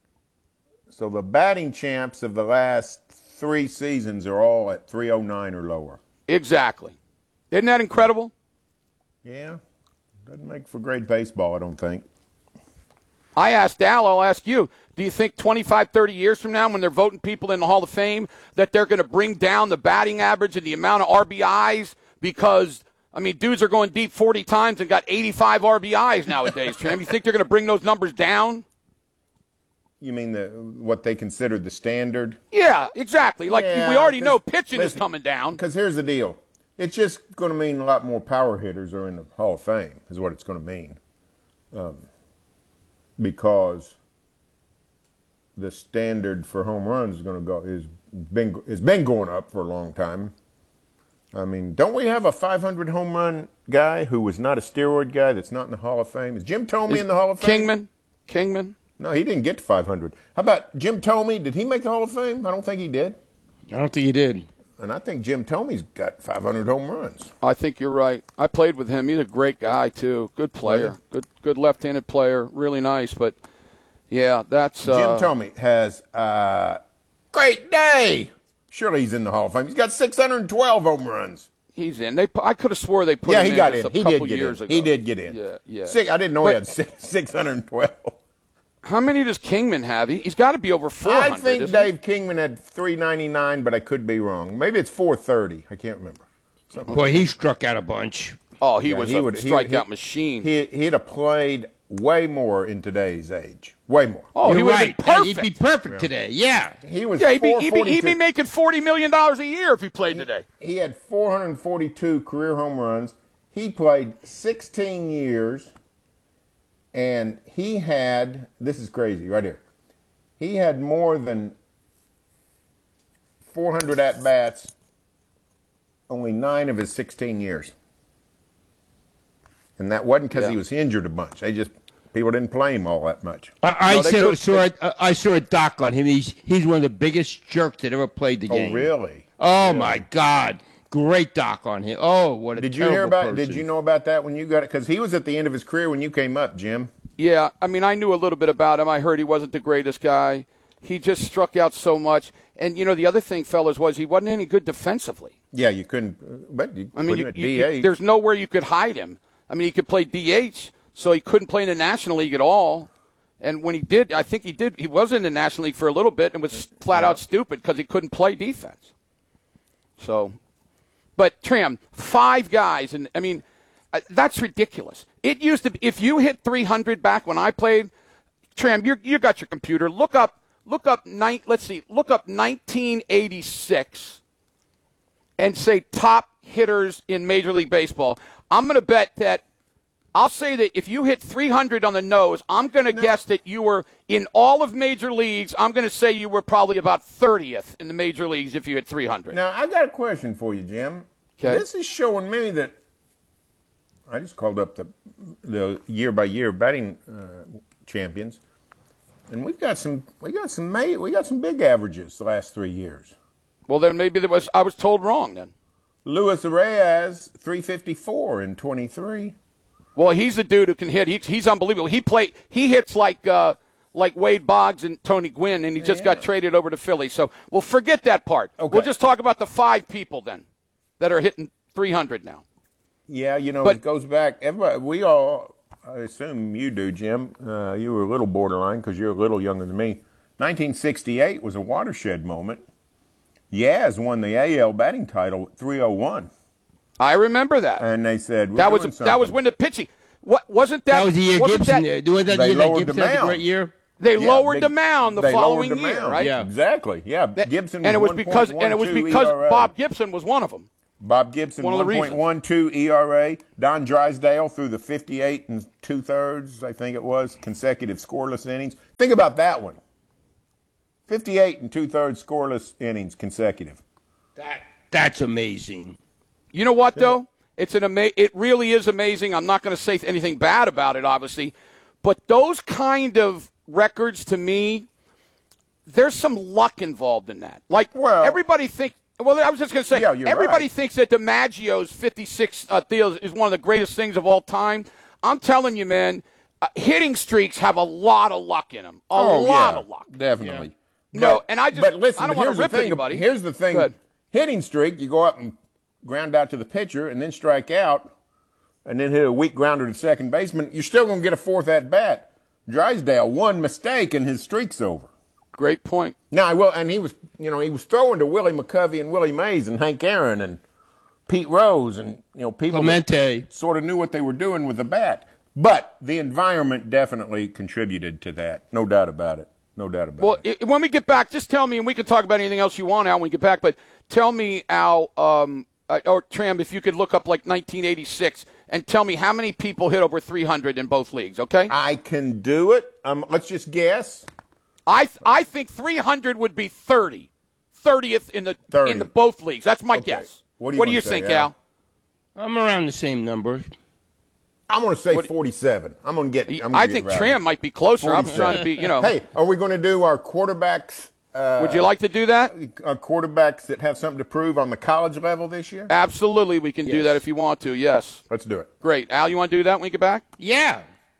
[SPEAKER 3] So the batting champs of the last three seasons are all at three oh nine or lower.
[SPEAKER 2] Exactly. Isn't that incredible?
[SPEAKER 3] Yeah. Doesn't make for great baseball, I don't think.
[SPEAKER 2] I asked Al, I'll ask you, do you think twenty-five, thirty years from now when they're voting people in the Hall of Fame that they're going to bring down the batting average and the amount of R B Is? Because, I mean, dudes are going deep forty times and got eighty-five R B Is nowadays, Tram. You think they're going to bring those numbers down?
[SPEAKER 3] You mean the what they consider the standard?
[SPEAKER 2] Yeah, exactly. Like
[SPEAKER 3] Yeah,
[SPEAKER 2] we already know
[SPEAKER 3] 'cause-
[SPEAKER 2] pitching is
[SPEAKER 3] listen,
[SPEAKER 2] coming down.
[SPEAKER 3] Because here's the deal. It's just going to mean a lot more power hitters are in the Hall of Fame is what it's going to mean. Um, because the standard for home runs is going to go is been has been going up for a long time. I mean, don't we have a five hundred home run guy who was not a steroid guy that's not in the Hall of Fame? Is Jim Thome
[SPEAKER 2] Is
[SPEAKER 3] in the Hall of Fame?
[SPEAKER 2] Kingman? Kingman?
[SPEAKER 3] No, he didn't get to five hundred. How about Jim Thome? Did he make the Hall of Fame? I don't think he did.
[SPEAKER 1] I don't think he did.
[SPEAKER 3] And I think Jim Thome's got five hundred home runs.
[SPEAKER 2] I think you're right. I played with him. He's a great guy too. Good player. Good good left-handed player. Really nice. But yeah, that's uh,
[SPEAKER 3] Jim Thome has a great day. Surely he's in the Hall of Fame. He's got six hundred twelve home runs.
[SPEAKER 2] He's in. They. I could have swore they put
[SPEAKER 3] yeah,
[SPEAKER 2] him
[SPEAKER 3] he
[SPEAKER 2] in
[SPEAKER 3] got
[SPEAKER 2] just
[SPEAKER 3] in.
[SPEAKER 2] a
[SPEAKER 3] He
[SPEAKER 2] couple
[SPEAKER 3] did get
[SPEAKER 2] years
[SPEAKER 3] in.
[SPEAKER 2] ago.
[SPEAKER 3] He did get in.
[SPEAKER 2] Yeah, yeah.
[SPEAKER 3] Six, I didn't know
[SPEAKER 2] But
[SPEAKER 3] he had six, six hundred twelve.
[SPEAKER 2] How many does Kingman have? He, he's got to be over four hundred.
[SPEAKER 3] I think
[SPEAKER 2] isn't
[SPEAKER 3] Dave Kingman had three ninety-nine, but I could be wrong. Maybe it's four thirty. I can't remember. Something
[SPEAKER 1] Boy,
[SPEAKER 3] like
[SPEAKER 1] he struck out a bunch.
[SPEAKER 2] he? Oh, he
[SPEAKER 3] Yeah,
[SPEAKER 2] was
[SPEAKER 3] he
[SPEAKER 2] a
[SPEAKER 3] would- he-
[SPEAKER 2] strikeout
[SPEAKER 3] he-
[SPEAKER 2] machine.
[SPEAKER 3] He, he'd have played way more in today's age. Way more.
[SPEAKER 2] oh, he
[SPEAKER 1] You're
[SPEAKER 2] would
[SPEAKER 1] right.
[SPEAKER 2] have been
[SPEAKER 1] He'd
[SPEAKER 2] perfect.
[SPEAKER 1] be perfect today. Yeah.
[SPEAKER 3] He was
[SPEAKER 2] Yeah, he'd be, he'd, be, he'd be
[SPEAKER 3] 442.
[SPEAKER 2] making forty million dollars a year if he played today.
[SPEAKER 3] He had four hundred forty-two career home runs. He played sixteen years, and he had, this is crazy right here, he had more than four hundred at-bats only nine of his sixteen years. And that wasn't because
[SPEAKER 2] Yeah.
[SPEAKER 3] he was injured a bunch. They just, people didn't play him all that much.
[SPEAKER 1] I, I
[SPEAKER 2] No, they
[SPEAKER 1] saw,
[SPEAKER 2] could-
[SPEAKER 1] saw a, I saw a doc on him. He's he's one of the biggest jerks that ever played the game.
[SPEAKER 3] Oh, really?
[SPEAKER 1] Oh my God! Great doc on him. Oh, what a
[SPEAKER 3] Did you hear
[SPEAKER 1] terrible
[SPEAKER 3] about,
[SPEAKER 1] person.
[SPEAKER 3] did you know about that when you got it? Because he was at the end of his career when you came up, Jim.
[SPEAKER 2] Yeah, I mean, I knew a little bit about him. I heard he wasn't the greatest guy. He just struck out so much. And, you know, the other thing, fellas, was he wasn't any good defensively.
[SPEAKER 3] Yeah, you couldn't, but you
[SPEAKER 2] I mean,
[SPEAKER 3] put
[SPEAKER 2] you,
[SPEAKER 3] him at
[SPEAKER 2] you-
[SPEAKER 3] D
[SPEAKER 2] you-
[SPEAKER 3] H.
[SPEAKER 2] there's nowhere you could hide him. I mean, he could play D H, so he couldn't play in the National League at all. And when he did, I think he did, he was in the National League for a little bit and was flat out stupid because he couldn't play defense. So, but Tram, five guys, and I mean, uh, that's ridiculous. It used to be, if you hit three hundred back when I played, Tram, you you got your computer. Look up, look up, nine, let's see, look up nineteen eighty-six and say top hitters in Major League Baseball. I'm going to bet that, I'll say that if you hit three hundred on the nose, I'm going to guess that you were, in all of Major Leagues, I'm going to say you were probably about thirtieth in the Major Leagues if you hit three hundred.
[SPEAKER 3] Now, I got a question for you, Jim.
[SPEAKER 2] 'Kay.
[SPEAKER 3] This is showing me that I just called up the the year by year batting uh, champions, and we've got some we got some ma- we got some big averages the last three years.
[SPEAKER 2] Well, then maybe there was I was told wrong then.
[SPEAKER 3] Luis Reyes, three fifty-four in twenty-three.
[SPEAKER 2] Well, he's the dude who can hit. He, he's unbelievable. He play. He hits like uh, like Wade Boggs and Tony Gwynn, and he just got traded over to Philly. So we'll forget that part.
[SPEAKER 3] Okay.
[SPEAKER 2] We'll just talk about the five people then that are hitting three hundred now.
[SPEAKER 3] Yeah, you know,
[SPEAKER 2] But-
[SPEAKER 3] it goes back. Everybody, we all, I assume you do, Jim. Uh, you were a little borderline because you're a little younger than me. nineteen sixty-eight was a watershed moment. Yaz won the A L batting title at three oh one.
[SPEAKER 2] I remember that.
[SPEAKER 3] And they said, we're
[SPEAKER 2] That was
[SPEAKER 3] doing
[SPEAKER 2] that was
[SPEAKER 3] something.
[SPEAKER 2] when the pitching. What wasn't that?
[SPEAKER 1] That was the year
[SPEAKER 2] wasn't
[SPEAKER 1] Gibson.
[SPEAKER 2] that-
[SPEAKER 1] uh, was that
[SPEAKER 3] They
[SPEAKER 1] year that
[SPEAKER 3] lowered the
[SPEAKER 1] Gibson had a
[SPEAKER 3] mound.
[SPEAKER 1] great year?
[SPEAKER 2] They
[SPEAKER 3] Yeah,
[SPEAKER 2] lowered
[SPEAKER 3] big-
[SPEAKER 2] the mound the
[SPEAKER 3] they
[SPEAKER 2] following
[SPEAKER 3] lowered the
[SPEAKER 2] year,
[SPEAKER 3] mound.
[SPEAKER 2] right?
[SPEAKER 1] Yeah.
[SPEAKER 3] Exactly. Yeah,
[SPEAKER 2] That-
[SPEAKER 3] Gibson was
[SPEAKER 2] and it was because and it was
[SPEAKER 3] one point one two
[SPEAKER 2] because
[SPEAKER 3] E R A.
[SPEAKER 2] Bob Gibson was one of them.
[SPEAKER 3] Bob Gibson,
[SPEAKER 2] One of the
[SPEAKER 3] one point one two E R A. Don Drysdale through the fifty-eight and two-thirds, I think it was, consecutive scoreless innings. Think about that one. fifty-eight and two-thirds scoreless innings consecutive.
[SPEAKER 1] That That's amazing.
[SPEAKER 2] You know what, though? It's an ama- It really is amazing. I'm not going to say anything bad about it, obviously. But those kind of records, to me, there's some luck involved in that. Like, well, everybody thinks. Well, I was just going to say,
[SPEAKER 3] yeah, you're
[SPEAKER 2] everybody
[SPEAKER 3] right.
[SPEAKER 2] thinks that DiMaggio's fifty-six uh, deal is one of the greatest things of all time. I'm telling you, man, uh, hitting streaks have a lot of luck in them. A
[SPEAKER 3] oh,
[SPEAKER 2] lot
[SPEAKER 3] yeah,
[SPEAKER 2] of luck.
[SPEAKER 3] Definitely.
[SPEAKER 2] Yeah. No, and I just
[SPEAKER 3] but listen,
[SPEAKER 2] I don't want
[SPEAKER 3] here's
[SPEAKER 2] to rip
[SPEAKER 3] the thing,
[SPEAKER 2] anybody.
[SPEAKER 3] Here's the thing. Hitting streak, you go up and ground out to the pitcher and then strike out and then hit a weak grounder to second baseman, you're still going to get a fourth at bat. Drysdale, one mistake and his streak's over.
[SPEAKER 2] Great point.
[SPEAKER 3] Now, I will, and he was, you know, he was throwing to Willie McCovey and Willie Mays and Hank Aaron and Pete Rose and, you know, people
[SPEAKER 1] Clemente.
[SPEAKER 3] sort of knew what they were doing with the bat. But the environment definitely contributed to that. No doubt about it. No doubt about
[SPEAKER 2] well,
[SPEAKER 3] it.
[SPEAKER 2] Well, when we get back, just tell me, and we can talk about anything else you want, Al, when we get back, but tell me, Al, um, uh, or Tram, if you could look up like nineteen eighty-six and tell me how many people hit over three hundred in both leagues, okay?
[SPEAKER 3] I can do it. Um, let's just guess.
[SPEAKER 2] I th- I think three hundred would be thirty. thirtieth in the
[SPEAKER 3] thirty.
[SPEAKER 2] in the both leagues. That's my
[SPEAKER 3] Okay.
[SPEAKER 2] guess.
[SPEAKER 3] What do you,
[SPEAKER 2] what do
[SPEAKER 3] wanna
[SPEAKER 2] you
[SPEAKER 3] say,
[SPEAKER 2] think,
[SPEAKER 3] Al?
[SPEAKER 2] Al?
[SPEAKER 1] I'm around the same number.
[SPEAKER 3] I'm going to say
[SPEAKER 2] What-
[SPEAKER 3] forty-seven. I'm going to get. I'm gonna
[SPEAKER 2] I
[SPEAKER 3] get
[SPEAKER 2] think
[SPEAKER 3] right.
[SPEAKER 2] Tram might be closer. I'm
[SPEAKER 3] forty-seven.
[SPEAKER 2] trying to be, you know.
[SPEAKER 3] Hey, are we going to do our quarterbacks? Uh,
[SPEAKER 2] Would you like to do that?
[SPEAKER 3] Our quarterbacks that have something to prove on the college level this year?
[SPEAKER 2] Absolutely, we can do
[SPEAKER 3] Yes.
[SPEAKER 2] that if you want to, yes.
[SPEAKER 3] Let's do it.
[SPEAKER 2] Great. Al, you want to do that when we get back?
[SPEAKER 1] Yeah.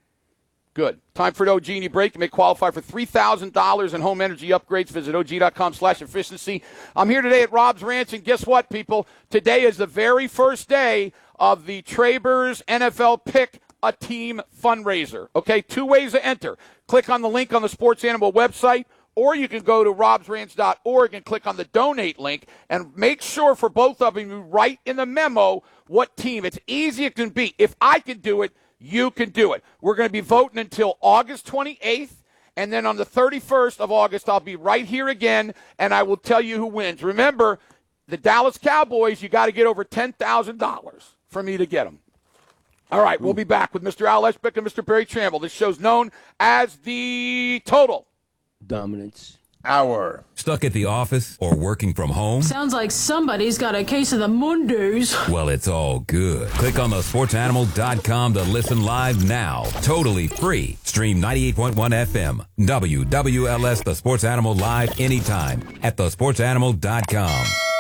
[SPEAKER 2] Good. Time for an O G&E break. You may qualify for three thousand dollars in home energy upgrades. Visit Og.com slash efficiency. I'm here today at Rob's Ranch, and guess what, people? Today is the very first day of the Travers N F L Pick a Team fundraiser. Okay, two ways to enter. Click on the link on the Sports Animal website, or you can go to robs ranch dot org and click on the donate link, and make sure for both of them you write in the memo what team. It's easy it can be. If I can do it, you can do it. We're going to be voting until August twenty-eighth, and then on the thirty-first of August, I'll be right here again, and I will tell you who wins. Remember, the Dallas Cowboys, you got to get over ten thousand dollars for me to get them. All right, we'll be back with Mister Al Eshbeck and Mister Barry Tramble. This show's known as The Total
[SPEAKER 1] Dominance
[SPEAKER 3] Hour.
[SPEAKER 4] Stuck at the office or working from home?
[SPEAKER 5] Sounds like somebody's got a case of the Mondays.
[SPEAKER 4] Well, it's all good. Click on the sports animal dot com to listen live now. Totally free. Stream ninety-eight point one F M. W W L S The Sports Animal live anytime at the sports animal dot com.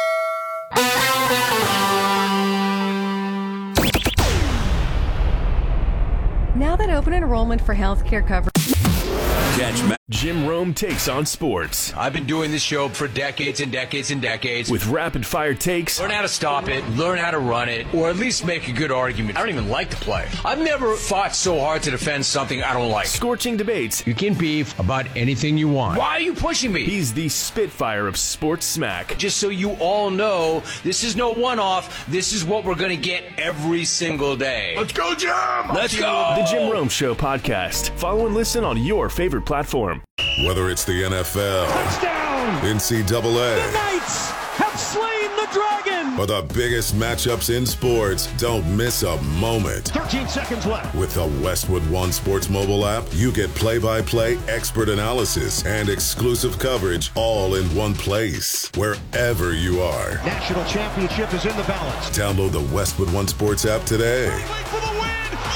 [SPEAKER 6] Now that open enrollment for healthcare coverage.
[SPEAKER 7] Catch Ma- Jim Rome Takes on Sports.
[SPEAKER 24] I've been doing this show for decades and decades and decades.
[SPEAKER 7] With rapid fire takes.
[SPEAKER 24] Learn how to stop it, learn how to run it, or at least make a good argument. I don't even like to play. I've never fought so hard to defend something I don't like.
[SPEAKER 7] Scorching debates.
[SPEAKER 24] You can beef about anything you want. Why are you pushing me?
[SPEAKER 7] He's the Spitfire of sports smack.
[SPEAKER 24] Just so you all know, this is no one-off. This is what we're going to get every single day.
[SPEAKER 7] Let's go, Jim!
[SPEAKER 24] Let's go!
[SPEAKER 7] The Jim Rome Show podcast. Follow and listen on your favorite platform.
[SPEAKER 25] Whether it's the N F L,
[SPEAKER 26] touchdown,
[SPEAKER 25] N C double A,
[SPEAKER 26] the Knights have slain the dragon,
[SPEAKER 25] or the biggest matchups in sports, don't miss a moment.
[SPEAKER 26] thirteen seconds left.
[SPEAKER 25] With the Westwood One Sports mobile app, you get play-by-play expert analysis and exclusive coverage all in one place, wherever you are.
[SPEAKER 26] National championship is in the balance.
[SPEAKER 25] Download the Westwood One Sports app today.
[SPEAKER 26] Wait for the win!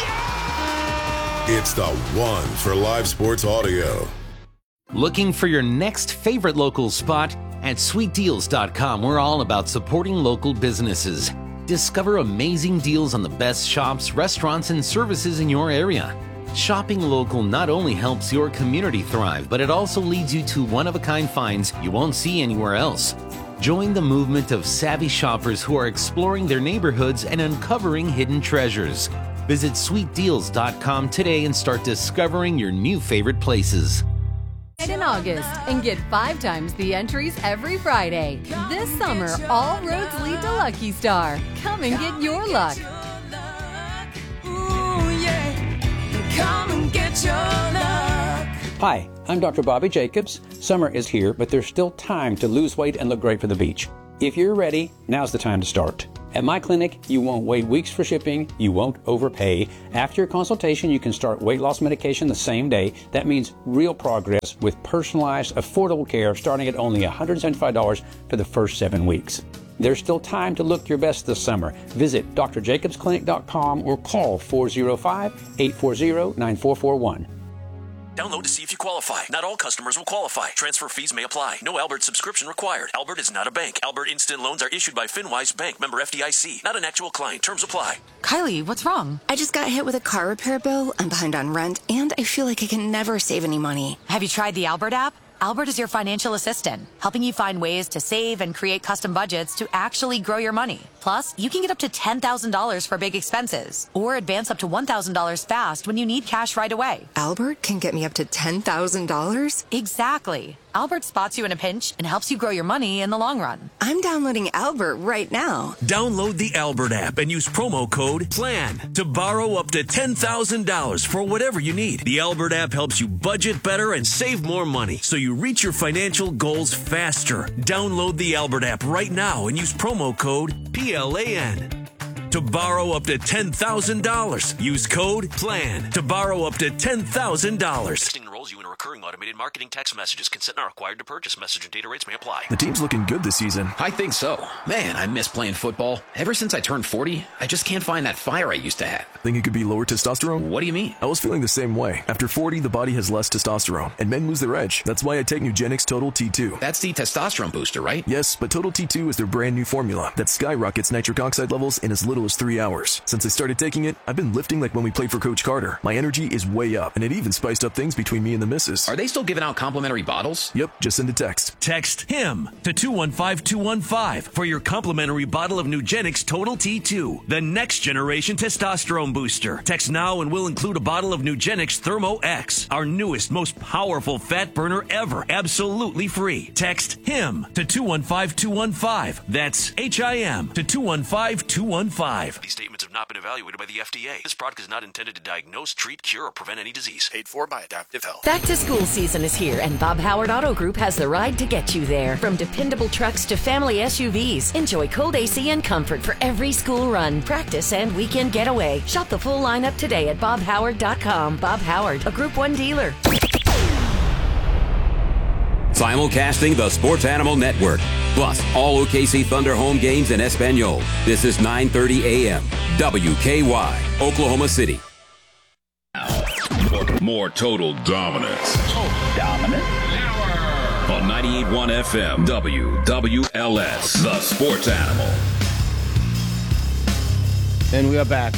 [SPEAKER 25] It's the one for live sports audio.
[SPEAKER 27] Looking for your next favorite local spot? At sweet deals dot com, we're all about supporting local businesses. Discover amazing deals on the best shops, restaurants, and services in your area. Shopping local not only helps your community thrive, but it also leads you to one-of-a-kind finds you won't see anywhere else. Join the movement of savvy shoppers who are exploring their neighborhoods and uncovering hidden treasures. Visit sweet deals dot com today and start discovering your new favorite places.
[SPEAKER 28] In August and get five times the entries every Friday. This summer, all roads lead to Lucky Star. Come and get your luck.
[SPEAKER 23] Come and get your luck.
[SPEAKER 29] Hi, I'm Doctor Bobby Jacobs. Summer is here, but there's still time to lose weight and look great for the beach.
[SPEAKER 8] If you're ready, now's the time to start. At my clinic, you won't wait weeks for shipping, you won't overpay. After your consultation, you can start weight loss medication the same day. That means real progress with personalized, affordable care starting at only one hundred seventy-five dollars for the first seven weeks. There's still time to look your best this summer. Visit d r jacobs clinic dot com or call four oh five, eight four zero, nine four four one.
[SPEAKER 20] Download to see if you qualify. Not all customers will qualify. Transfer fees may apply. No Albert subscription required. Albert is not a bank. Albert Instant Loans are issued by FinWise Bank, member F D I C. Not an actual client. Terms apply.
[SPEAKER 9] Kylie, what's wrong? I just got hit with a car repair bill. I'm behind on rent, and I feel like I can never save any money.
[SPEAKER 10] Have you tried the Albert app? Albert is your financial assistant, helping you find ways to save and create custom budgets to actually grow your money. Plus, you can get up to ten thousand dollars for big expenses or advance up to one thousand dollars fast when you need cash right away.
[SPEAKER 9] Albert can get me up to ten thousand dollars?
[SPEAKER 10] Exactly. Albert spots you in a pinch and helps you grow your money in the long run.
[SPEAKER 9] I'm downloading Albert right now.
[SPEAKER 20] Download the Albert app and use promo code PLAN to borrow up to ten thousand dollars for whatever you need. The Albert app helps you budget better and save more money so you reach your financial goals faster. Download the Albert app right now and use promo code P L A N to borrow up to ten thousand dollars. Use code PLAN to borrow up to ten thousand dollars. Listing enrolls you in a recurring automated marketing text messages. Consent not required to purchase. Message and data rates may apply.
[SPEAKER 18] The team's looking good this season.
[SPEAKER 11] I think so. Man, I miss playing football. Ever since I turned forty, I just can't find that fire I used to have.
[SPEAKER 18] Think it could be lower testosterone?
[SPEAKER 11] What do you mean?
[SPEAKER 18] I was feeling the same way. After forty, the body has less testosterone, and men lose their edge. That's why I take Nugenix Total T two.
[SPEAKER 11] That's the testosterone booster, right?
[SPEAKER 18] Yes, but Total T two is their brand new formula that skyrockets nitric oxide levels in as little as three hours. Since I started taking it, I've been lifting like when we played for Coach Carter. My energy is way up, and it even spiced up things between me and the missus.
[SPEAKER 11] Are they still giving out complimentary bottles?
[SPEAKER 18] Yep, just send a text.
[SPEAKER 20] Text HIM to two one five two one five for your complimentary bottle of Nugenix Total T two, the next generation testosterone booster. Text now and we'll include a bottle of Nugenix Thermo X, our newest, most powerful fat burner ever, absolutely free. Text HIM to two one five two one five. That's H I M to two one five two one five. These statements have not been evaluated by the F D A. This product is not intended to diagnose, treat, cure, or prevent any disease. Paid for by Adaptive Health.
[SPEAKER 28] Back to school season is here, and Bob Howard Auto Group has the ride to get you there. From dependable trucks to family S U Vs, enjoy cold A C and comfort for every school run, practice, and weekend getaway. Shop the full lineup today at bob howard dot com. Bob Howard, a Group one dealer.
[SPEAKER 4] Simulcasting the Sports Animal Network, plus all O K C Thunder home games in Espanol. This is nine thirty a.m. W K Y, Oklahoma City.
[SPEAKER 25] More, more total dominance.
[SPEAKER 12] Total dominant.
[SPEAKER 25] On ninety-eight point one F M, W W L S, the Sports Animal.
[SPEAKER 1] And we are back.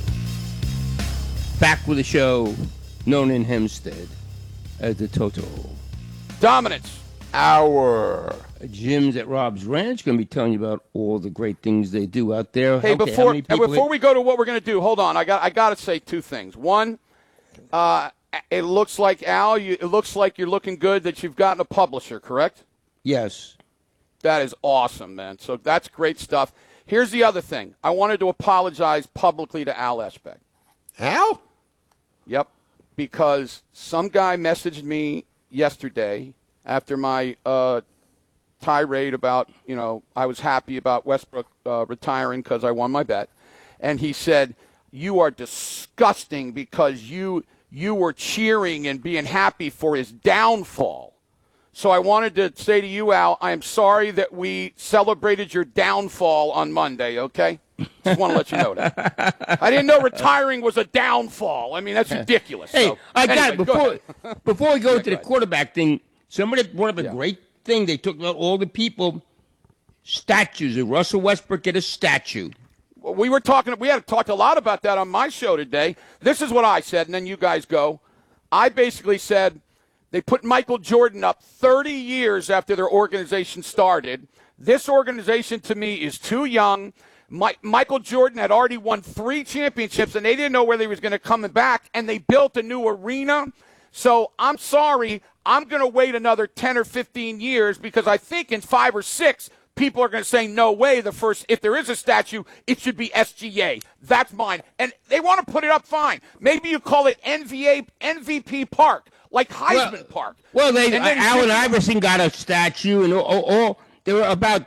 [SPEAKER 1] Back with a show known in Hempstead as the Total
[SPEAKER 2] Dominance Hour.
[SPEAKER 1] Jim's at Rob's Ranch going to be telling you about all the great things they do out there.
[SPEAKER 2] Hey,
[SPEAKER 1] okay,
[SPEAKER 2] before before
[SPEAKER 1] hit-
[SPEAKER 2] we go to what we're going to do, hold on. I got I got to say two things. One, uh, it looks like Al, you, it looks like you're looking good that you've gotten a publisher, correct?
[SPEAKER 1] Yes.
[SPEAKER 2] That is awesome, man. So that's great stuff. Here's the other thing. I wanted to apologize publicly to Al Eshbeck.
[SPEAKER 3] Al?
[SPEAKER 2] Yep. Because some guy messaged me yesterday after my uh, tirade about, you know, I was happy about Westbrook uh, retiring because I won my bet. And he said, you are disgusting because you you were cheering and being happy for his downfall. So I wanted to say to you, Al, I am sorry that we celebrated your downfall on Monday, okay? Just want to let you know that. I didn't know retiring was a downfall. I mean, that's ridiculous.
[SPEAKER 1] Hey,
[SPEAKER 2] so,
[SPEAKER 1] I got
[SPEAKER 2] anyway,
[SPEAKER 1] it. Before,
[SPEAKER 2] go
[SPEAKER 1] before we go
[SPEAKER 2] yeah,
[SPEAKER 1] to
[SPEAKER 2] go
[SPEAKER 1] the quarterback thing, somebody, one of the
[SPEAKER 2] yeah.
[SPEAKER 1] great thing they took about all the people, statues. Did Russell Westbrook get a statue?
[SPEAKER 2] We were talking, we had talked a lot about that on my show today. This is what I said, and then you guys go. I basically said they put Michael Jordan up thirty years after their organization started. This organization, to me, is too young. My, Michael Jordan had already won three championships, and they didn't know whether he was going to come back, and they built a new arena. So I'm sorry. I'm going to wait another ten or fifteen years because I think in five or six, people are going to say, no way, the first, if there is a statue, it should be S G A. That's mine. And they want to put it up, fine. Maybe you call it N V A, N V P Park, like Heisman
[SPEAKER 1] well,
[SPEAKER 2] Park.
[SPEAKER 1] Well, they,
[SPEAKER 2] and then
[SPEAKER 1] Allen Iverson got a statue, and all, all, there were about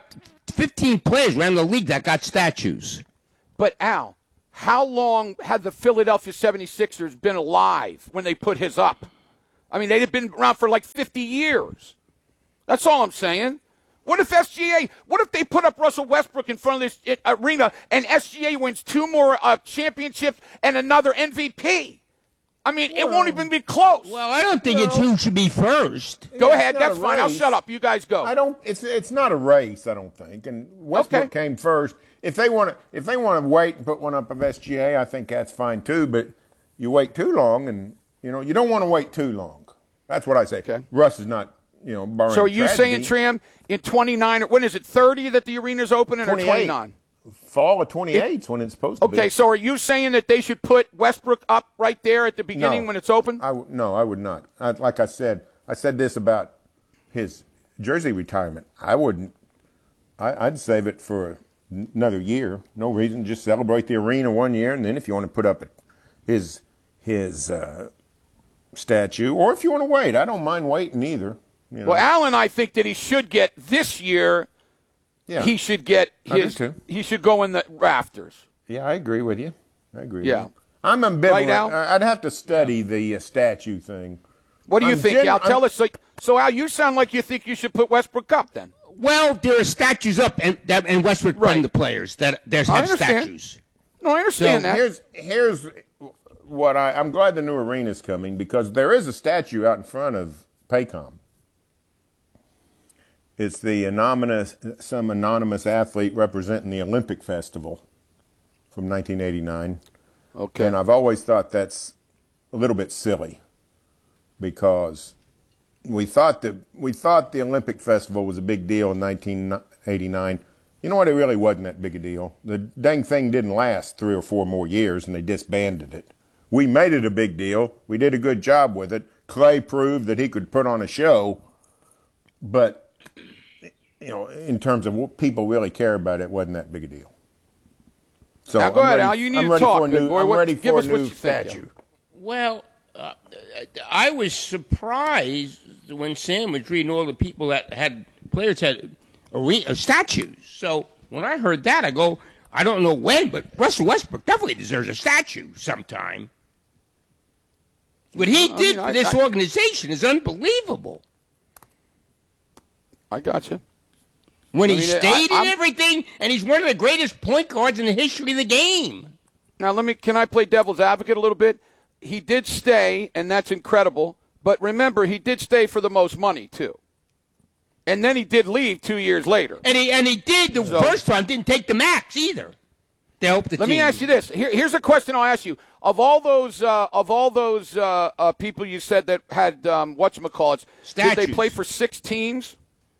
[SPEAKER 1] fifteen players around the league that got statues.
[SPEAKER 2] But, Al, how long had the Philadelphia seventy-sixers been alive when they put his up? I mean, they'd been around for like fifty years. That's all I'm saying. What if S G A, what if they put up Russell Westbrook in front of this it, arena and S G A wins two more uh, championships and another M V P? I mean, well, it won't even be close.
[SPEAKER 1] Well, I don't think it's who should be first.
[SPEAKER 2] Go
[SPEAKER 3] Yeah,
[SPEAKER 2] ahead.
[SPEAKER 3] it's not
[SPEAKER 2] That's
[SPEAKER 3] a
[SPEAKER 2] fine. I'll
[SPEAKER 3] race.
[SPEAKER 2] shut up. You guys go.
[SPEAKER 3] I don't. It's it's not a race. I don't think. And Westbrook
[SPEAKER 2] Okay.
[SPEAKER 3] came first. If they want to, if they want to wait and put one up of S G A, I think that's fine too. But you wait too long, and you know you don't want to wait too long. That's what I say.
[SPEAKER 2] Okay.
[SPEAKER 3] Russ is not, you know, barring
[SPEAKER 2] So are you
[SPEAKER 3] tragedy.
[SPEAKER 2] saying, Tram, in twenty-nine, when is it, thirty that the arena's opening or
[SPEAKER 3] twenty-eight.
[SPEAKER 2] twenty-nine?
[SPEAKER 3] Fall of twenty-eight is when it's supposed to be.
[SPEAKER 2] Okay, so are you saying that they should put Westbrook up right there at the beginning
[SPEAKER 3] No.
[SPEAKER 2] when it's open?
[SPEAKER 3] I w- no, I would not. I, like I said, I said this about his jersey retirement. I wouldn't. I, I'd save it for another year. No reason. Just celebrate the arena one year, and then if you want to put up his his uh, statue, or if you want to wait, I don't mind waiting either. You know?
[SPEAKER 2] Well, Alan, I think that he should get this year.
[SPEAKER 3] Yeah.
[SPEAKER 2] He should get
[SPEAKER 3] I do
[SPEAKER 2] his.
[SPEAKER 3] too.
[SPEAKER 2] He should go in the rafters.
[SPEAKER 3] Yeah, I agree with you. I agree.
[SPEAKER 2] Yeah.
[SPEAKER 3] With you. I'm ambivalent.
[SPEAKER 2] Right, Al?
[SPEAKER 3] I- I'd have to study the uh, statue thing.
[SPEAKER 2] What do you
[SPEAKER 3] I'm
[SPEAKER 2] think,
[SPEAKER 3] gen-
[SPEAKER 2] Al? Tell
[SPEAKER 3] I'm-
[SPEAKER 2] us. Like, so, Al, you sound like you think you should put Westbrook up then.
[SPEAKER 1] Well, there are statues up, and that and Westbrook
[SPEAKER 2] Right.
[SPEAKER 1] playing the players that there's
[SPEAKER 2] I
[SPEAKER 1] have
[SPEAKER 2] understand.
[SPEAKER 1] statues.
[SPEAKER 2] No, I understand
[SPEAKER 3] So
[SPEAKER 2] that.
[SPEAKER 3] here's here's what I I'm glad the new arena's coming because there is a statue out in front of Paycom. It's the anonymous some anonymous athlete representing the Olympic Festival from nineteen eighty-nine.
[SPEAKER 2] Okay.
[SPEAKER 3] And I've always thought that's a little bit silly because we thought that we thought the Olympic Festival was a big deal in nineteen eighty-nine. You know what? It really wasn't that big a deal. The dang thing didn't last three or four more years, and they disbanded it. We made it a big deal. We did a good job with it. Clay proved that he could put on a show, but you know, in terms of what people really care about, it wasn't that big a deal. So
[SPEAKER 2] Now, go
[SPEAKER 3] I'm
[SPEAKER 2] ahead,
[SPEAKER 3] ready-
[SPEAKER 2] Al. You need
[SPEAKER 3] I'm
[SPEAKER 2] to
[SPEAKER 3] ready
[SPEAKER 2] talk,
[SPEAKER 3] for a
[SPEAKER 2] big
[SPEAKER 3] new,
[SPEAKER 2] boy.
[SPEAKER 3] I'm
[SPEAKER 2] What-
[SPEAKER 3] ready
[SPEAKER 2] give
[SPEAKER 3] for
[SPEAKER 2] us
[SPEAKER 3] a
[SPEAKER 2] what
[SPEAKER 3] new
[SPEAKER 2] you think,
[SPEAKER 3] statue.
[SPEAKER 1] Well, uh, I was surprised when Sam was reading all the people that had players had arena, statues. So when I heard that, I go, I don't know when, but Russell Westbrook definitely deserves a statue sometime. What he
[SPEAKER 2] I
[SPEAKER 1] did
[SPEAKER 2] mean,
[SPEAKER 1] for
[SPEAKER 2] I-
[SPEAKER 1] this
[SPEAKER 2] I-
[SPEAKER 1] organization is unbelievable.
[SPEAKER 2] I got you.
[SPEAKER 1] When
[SPEAKER 2] I
[SPEAKER 1] he
[SPEAKER 2] mean,
[SPEAKER 1] stayed
[SPEAKER 2] I-
[SPEAKER 1] and everything, and he's one of the greatest point guards in the history of the game.
[SPEAKER 2] Now, let me. Can I play devil's advocate a little bit? He did stay, and that's incredible. But remember, he did stay for the most money too. And then he did leave two years later.
[SPEAKER 1] And he and he did the
[SPEAKER 2] So-
[SPEAKER 1] first time didn't take the max either. To help the
[SPEAKER 2] Let
[SPEAKER 1] team.
[SPEAKER 2] me ask you this. Here, here's a question I'll ask you. Of all those, uh, of all those uh, uh, people you said that had um, whatchamacallits, did they
[SPEAKER 1] Statues.
[SPEAKER 2] play for six teams?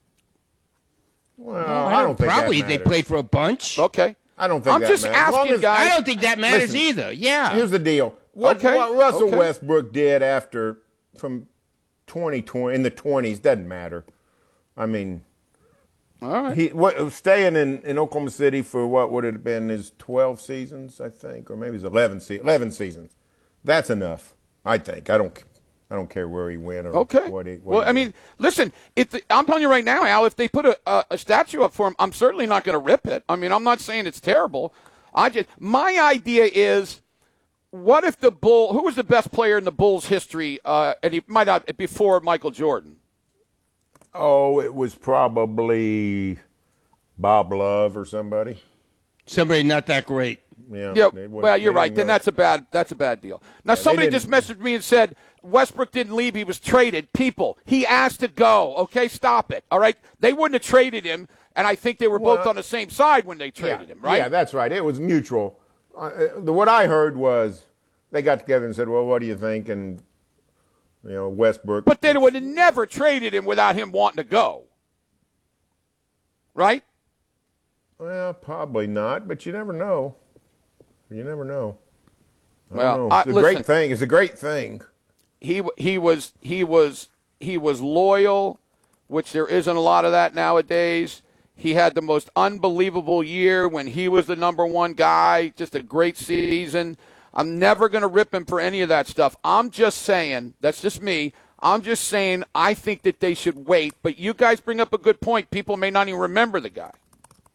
[SPEAKER 3] Well,
[SPEAKER 1] Well,
[SPEAKER 3] I don't think
[SPEAKER 1] probably
[SPEAKER 3] that
[SPEAKER 1] they
[SPEAKER 3] matters.
[SPEAKER 1] played for a bunch.
[SPEAKER 2] Okay.
[SPEAKER 3] I don't think
[SPEAKER 2] I'm
[SPEAKER 3] that
[SPEAKER 2] just
[SPEAKER 3] matters. As long
[SPEAKER 2] asking,
[SPEAKER 3] as-
[SPEAKER 2] guys.
[SPEAKER 1] I don't think that matters
[SPEAKER 3] Listen,
[SPEAKER 1] either. Yeah.
[SPEAKER 3] Here's the deal. What,
[SPEAKER 2] Okay,
[SPEAKER 3] what Russell
[SPEAKER 2] okay.
[SPEAKER 3] Westbrook did after from twenty twenty in the twenties doesn't matter. I mean,
[SPEAKER 2] All right.
[SPEAKER 3] he what, staying in, in Oklahoma City for what would it have been his twelve seasons, I think, or maybe his eleven, se- eleven seasons. That's enough, I think. I don't I don't care where he went or
[SPEAKER 2] Okay.
[SPEAKER 3] what he. What
[SPEAKER 2] Well,
[SPEAKER 3] he
[SPEAKER 2] I
[SPEAKER 3] did.
[SPEAKER 2] mean, listen. If the, I'm telling you right now, Al, if they put a, a, a statue up for him, I'm certainly not going to rip it. I mean, I'm not saying it's terrible. I just my idea is, what if the Bull? Who was the best player in the Bulls' history? Uh, and he might not before Michael Jordan.
[SPEAKER 3] Oh, it was probably Bob Love or somebody.
[SPEAKER 1] Somebody not that great.
[SPEAKER 3] Yeah.
[SPEAKER 2] Yeah,
[SPEAKER 3] they wouldn't-
[SPEAKER 2] well, you're
[SPEAKER 3] they
[SPEAKER 2] right.
[SPEAKER 3] didn't
[SPEAKER 2] Then
[SPEAKER 3] go-
[SPEAKER 2] that's a bad that's a bad deal. Now,
[SPEAKER 3] they
[SPEAKER 2] somebody just
[SPEAKER 3] didn't-
[SPEAKER 2] messaged me and said Westbrook didn't leave; he was traded. People, he asked to go. Okay, stop it. All right, they wouldn't have traded him, and I think they were both
[SPEAKER 3] Well,
[SPEAKER 2] on the same side when they traded
[SPEAKER 3] yeah,
[SPEAKER 2] him. Right?
[SPEAKER 3] Yeah, that's right. It was mutual. Uh, the, what I heard was they got together and said, "Well, what do you think?" And you know, Westbrook.
[SPEAKER 2] But they would have never traded him without him wanting to go. Right?
[SPEAKER 3] Well, probably not, but you never know. You never know. I
[SPEAKER 2] Well,
[SPEAKER 3] don't know.
[SPEAKER 2] I-
[SPEAKER 3] It's a
[SPEAKER 2] listen.
[SPEAKER 3] great thing. It's a great thing.
[SPEAKER 2] He he was he was he was loyal, which there isn't a lot of that nowadays. He had the most unbelievable year when he was the number one guy. Just a great season. I'm never going to rip him for any of that stuff. I'm just saying, that's just me. I'm just saying I think that they should wait. But you guys bring up a good point. People may not even remember the guy.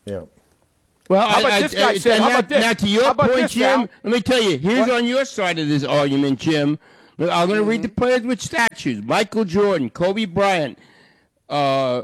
[SPEAKER 3] Yeah.
[SPEAKER 1] Well,
[SPEAKER 2] How about
[SPEAKER 1] I,
[SPEAKER 2] this
[SPEAKER 1] I,
[SPEAKER 2] guy
[SPEAKER 1] I,
[SPEAKER 2] said, how
[SPEAKER 1] now,
[SPEAKER 2] about this?
[SPEAKER 1] now to your
[SPEAKER 2] How about
[SPEAKER 1] point,
[SPEAKER 2] this,
[SPEAKER 1] Jim,
[SPEAKER 2] Al?
[SPEAKER 1] let me tell you, here's
[SPEAKER 2] What?
[SPEAKER 1] on your side of this argument, Jim. I'm going to read
[SPEAKER 2] Mm-hmm.
[SPEAKER 1] the players with statues. Michael Jordan, Kobe Bryant, uh,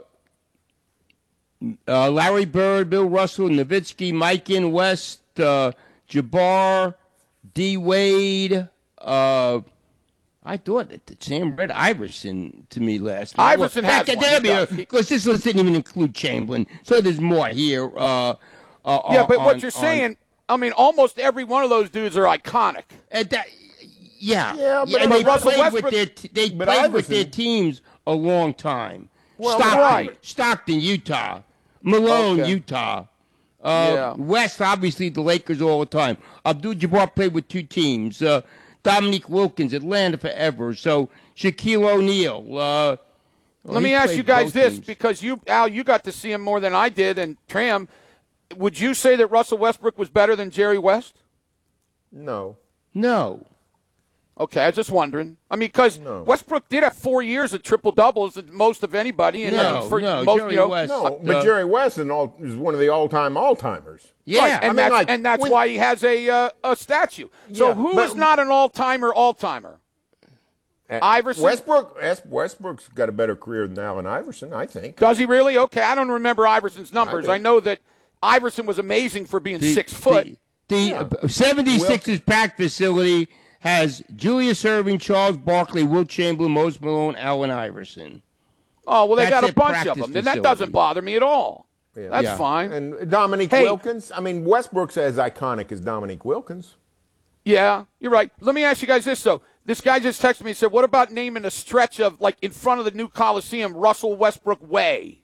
[SPEAKER 1] uh, Larry Bird, Bill Russell, Nowitzki, Mike in West, uh, Jabbar, D. Wade. Uh, I thought that Sam read Iverson to me last night.
[SPEAKER 2] Iverson has one. He does.
[SPEAKER 1] Because this list didn't even include Chamberlain, so there's more here. Uh, uh,
[SPEAKER 2] Yeah, but
[SPEAKER 1] on,
[SPEAKER 2] what you're
[SPEAKER 1] on,
[SPEAKER 2] saying, I mean, almost every one of those dudes are iconic.
[SPEAKER 1] And that, yeah,
[SPEAKER 3] Yeah, but
[SPEAKER 1] and
[SPEAKER 3] but
[SPEAKER 1] they
[SPEAKER 2] Russell
[SPEAKER 1] played
[SPEAKER 2] Westbrook-
[SPEAKER 1] with their t- they
[SPEAKER 3] but
[SPEAKER 1] played with
[SPEAKER 3] Iverson-
[SPEAKER 1] their teams a long time.
[SPEAKER 3] Well,
[SPEAKER 1] Stockton,
[SPEAKER 2] right.
[SPEAKER 1] Stockton, Utah, Malone,
[SPEAKER 2] Okay.
[SPEAKER 1] Utah. Uh,
[SPEAKER 2] Yeah.
[SPEAKER 1] West, obviously, the Lakers all the time. Abdul-Jabbar played with two teams. Uh, Dominique Wilkins, Atlanta forever. So Shaquille O'Neal. Uh, well,
[SPEAKER 2] Let
[SPEAKER 1] he
[SPEAKER 2] me ask
[SPEAKER 1] played
[SPEAKER 2] you guys
[SPEAKER 1] both
[SPEAKER 2] this,
[SPEAKER 1] teams.
[SPEAKER 2] because you, Al, you got to see him more than I did, and Tram, would you say that Russell Westbrook was better than Jerry West?
[SPEAKER 3] No.
[SPEAKER 1] No.
[SPEAKER 2] Okay, I was just wondering. I mean, because
[SPEAKER 3] No.
[SPEAKER 2] Westbrook did have four years of triple doubles, the most of anybody. And
[SPEAKER 1] No,
[SPEAKER 2] uh, for
[SPEAKER 1] no,
[SPEAKER 2] most,
[SPEAKER 1] Jerry
[SPEAKER 2] you know,
[SPEAKER 1] West-
[SPEAKER 3] No,
[SPEAKER 1] Uh,
[SPEAKER 3] but Jerry West is, all, is one of the all-time all-timers.
[SPEAKER 1] Yeah.
[SPEAKER 2] Right, and
[SPEAKER 3] I mean,
[SPEAKER 2] that's,
[SPEAKER 3] like,
[SPEAKER 2] and that's
[SPEAKER 3] when-
[SPEAKER 2] why he has a uh, a statue. So
[SPEAKER 3] Yeah,
[SPEAKER 2] who
[SPEAKER 3] but-
[SPEAKER 2] is not an all-timer all-timer?
[SPEAKER 3] Uh,
[SPEAKER 2] Iverson?
[SPEAKER 3] Westbrook. Es- Westbrook's got a better career than Allen Iverson, I think.
[SPEAKER 2] Does he really? Okay, I don't remember Iverson's numbers.
[SPEAKER 3] do.
[SPEAKER 2] I, know that Iverson was amazing for being
[SPEAKER 1] The-
[SPEAKER 2] six foot.
[SPEAKER 1] The, the
[SPEAKER 3] Yeah.
[SPEAKER 1] uh, seventy-sixers packed facility has Julius Erving, Charles Barkley, Wilt Chamberlain, Moses Malone, Allen Iverson.
[SPEAKER 2] Oh, well, they
[SPEAKER 1] That's
[SPEAKER 2] got a
[SPEAKER 1] their
[SPEAKER 2] bunch of
[SPEAKER 1] practice
[SPEAKER 2] them. Then that
[SPEAKER 1] facility.
[SPEAKER 2] doesn't bother me at all.
[SPEAKER 3] Yeah.
[SPEAKER 2] That's
[SPEAKER 1] Yeah.
[SPEAKER 2] fine.
[SPEAKER 3] And Dominique
[SPEAKER 2] Hey.
[SPEAKER 3] Wilkins. I mean, Westbrook's as iconic as Dominique Wilkins.
[SPEAKER 2] Yeah, you're right. Let me ask you guys this, though. This guy just texted me and said, what about naming a stretch of, like, in front of the new Coliseum, Russell Westbrook Way?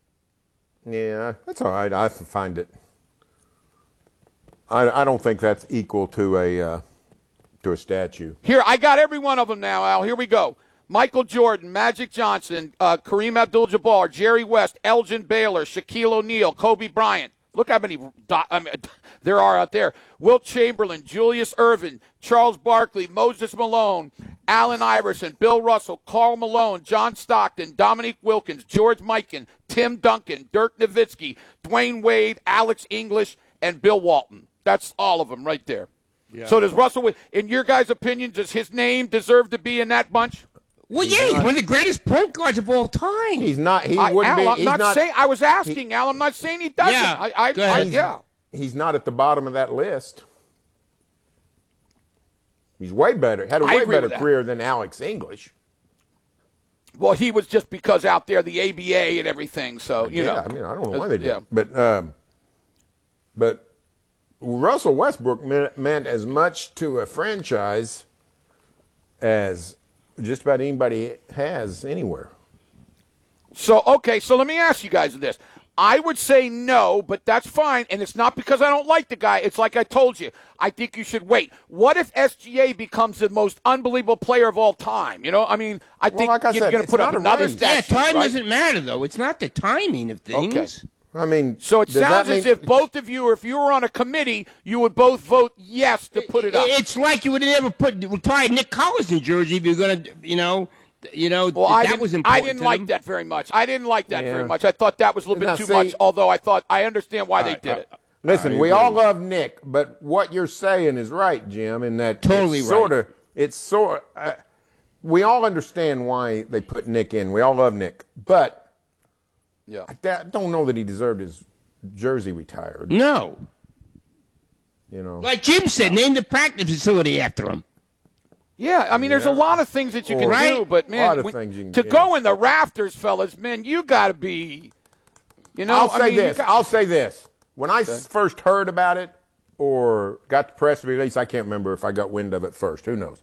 [SPEAKER 3] Yeah, that's all right. I find it. I, I don't think that's equal to a uh, to a statue.
[SPEAKER 2] Here, I got every one of them now, Al. Here we go. Michael Jordan, Magic Johnson, uh, Kareem Abdul-Jabbar, Jerry West, Elgin Baylor, Shaquille O'Neal, Kobe Bryant. Look how many do- I mean, there are out there. Wilt Chamberlain, Julius Erving, Charles Barkley, Moses Malone, Allen Iverson, Bill Russell, Karl Malone, John Stockton, Dominique Wilkins, George Mikan, Tim Duncan, Dirk Nowitzki, Dwayne Wade, Alex English, and Bill Walton. That's all of them right there.
[SPEAKER 1] Yeah.
[SPEAKER 2] So does Russell, Wi- in your guys' opinion, does his name deserve to be in that bunch?
[SPEAKER 1] Well, yeah, he's one of the greatest point guards of all time.
[SPEAKER 3] He's not. He
[SPEAKER 2] I,
[SPEAKER 3] wouldn't
[SPEAKER 2] Al,
[SPEAKER 3] be.
[SPEAKER 2] I'm
[SPEAKER 3] he's
[SPEAKER 2] not,
[SPEAKER 3] not
[SPEAKER 2] saying. I was asking, Al. I'm not saying he doesn't.
[SPEAKER 1] Yeah,
[SPEAKER 2] I, I,
[SPEAKER 1] go
[SPEAKER 2] I,
[SPEAKER 1] ahead.
[SPEAKER 2] yeah.
[SPEAKER 3] He's not at the bottom of that list. He's way better. Had a
[SPEAKER 2] I
[SPEAKER 3] way
[SPEAKER 2] agree
[SPEAKER 3] better
[SPEAKER 2] with that.
[SPEAKER 3] career than Alex English.
[SPEAKER 2] Well, he was just because out there, the A B A and everything. So you
[SPEAKER 3] yeah,
[SPEAKER 2] know.
[SPEAKER 3] I mean, I don't know why they did,
[SPEAKER 2] Yeah.
[SPEAKER 3] but um, but Russell Westbrook meant, meant as much to a franchise as just about anybody has anywhere.
[SPEAKER 2] So okay. So let me ask you guys this. I would say no, but that's fine, and it's not because I don't like the guy. It's like I told you. I think you should wait. What if S G A becomes the most unbelievable player of all time? You know, I mean, I
[SPEAKER 3] Well,
[SPEAKER 2] think
[SPEAKER 3] like I
[SPEAKER 2] you're
[SPEAKER 3] said,
[SPEAKER 2] going to
[SPEAKER 3] it's
[SPEAKER 2] put up
[SPEAKER 3] not a
[SPEAKER 2] another
[SPEAKER 3] race.
[SPEAKER 2] statue.
[SPEAKER 1] Yeah, time
[SPEAKER 2] right?
[SPEAKER 1] doesn't matter, though. It's not the timing of things.
[SPEAKER 2] Okay.
[SPEAKER 3] I mean,
[SPEAKER 2] So it
[SPEAKER 3] does that
[SPEAKER 2] sounds as
[SPEAKER 3] mean-
[SPEAKER 2] if both of you, or if you were on a committee, you would both vote yes to put it up.
[SPEAKER 1] It's like you would have never put retired Nick Collins in Jersey if you're going to, you know, you know,
[SPEAKER 2] Well, I
[SPEAKER 1] that
[SPEAKER 2] didn't,
[SPEAKER 1] was
[SPEAKER 2] I
[SPEAKER 1] important
[SPEAKER 2] didn't
[SPEAKER 1] to
[SPEAKER 2] like
[SPEAKER 1] them.
[SPEAKER 2] that very much. I didn't like that
[SPEAKER 3] Yeah.
[SPEAKER 2] very much. I thought that was a little
[SPEAKER 3] Now,
[SPEAKER 2] bit too
[SPEAKER 3] see-
[SPEAKER 2] much, although I thought I understand why they
[SPEAKER 3] I-
[SPEAKER 2] did
[SPEAKER 3] I-
[SPEAKER 2] it.
[SPEAKER 3] Listen,
[SPEAKER 1] I
[SPEAKER 3] we
[SPEAKER 1] agree.
[SPEAKER 3] all love Nick, but what you're saying is right, Jim, in that
[SPEAKER 1] Totally
[SPEAKER 3] it's
[SPEAKER 1] right.
[SPEAKER 3] sort of it's sort. Uh, we all understand why they put Nick in. We all love Nick, but
[SPEAKER 2] Yeah.
[SPEAKER 3] I da- don't know that he deserved his jersey retired.
[SPEAKER 1] No.
[SPEAKER 3] You know,
[SPEAKER 1] Like Jim said, name the practice facility after him.
[SPEAKER 2] Yeah, I mean, there's a
[SPEAKER 3] Yeah.
[SPEAKER 2] lot of things that you can
[SPEAKER 3] Or-
[SPEAKER 2] do, but
[SPEAKER 3] A
[SPEAKER 2] man,
[SPEAKER 3] lot of
[SPEAKER 2] we-
[SPEAKER 3] things you can
[SPEAKER 2] to
[SPEAKER 3] do.
[SPEAKER 2] go in the rafters, fellas, man, you got to be, you know.
[SPEAKER 3] I'll
[SPEAKER 2] I
[SPEAKER 3] say
[SPEAKER 2] mean, you
[SPEAKER 3] this.
[SPEAKER 2] got-
[SPEAKER 3] I'll say this. When I s first heard about it or got the press release, I can't remember if I got wind of it first. Who knows?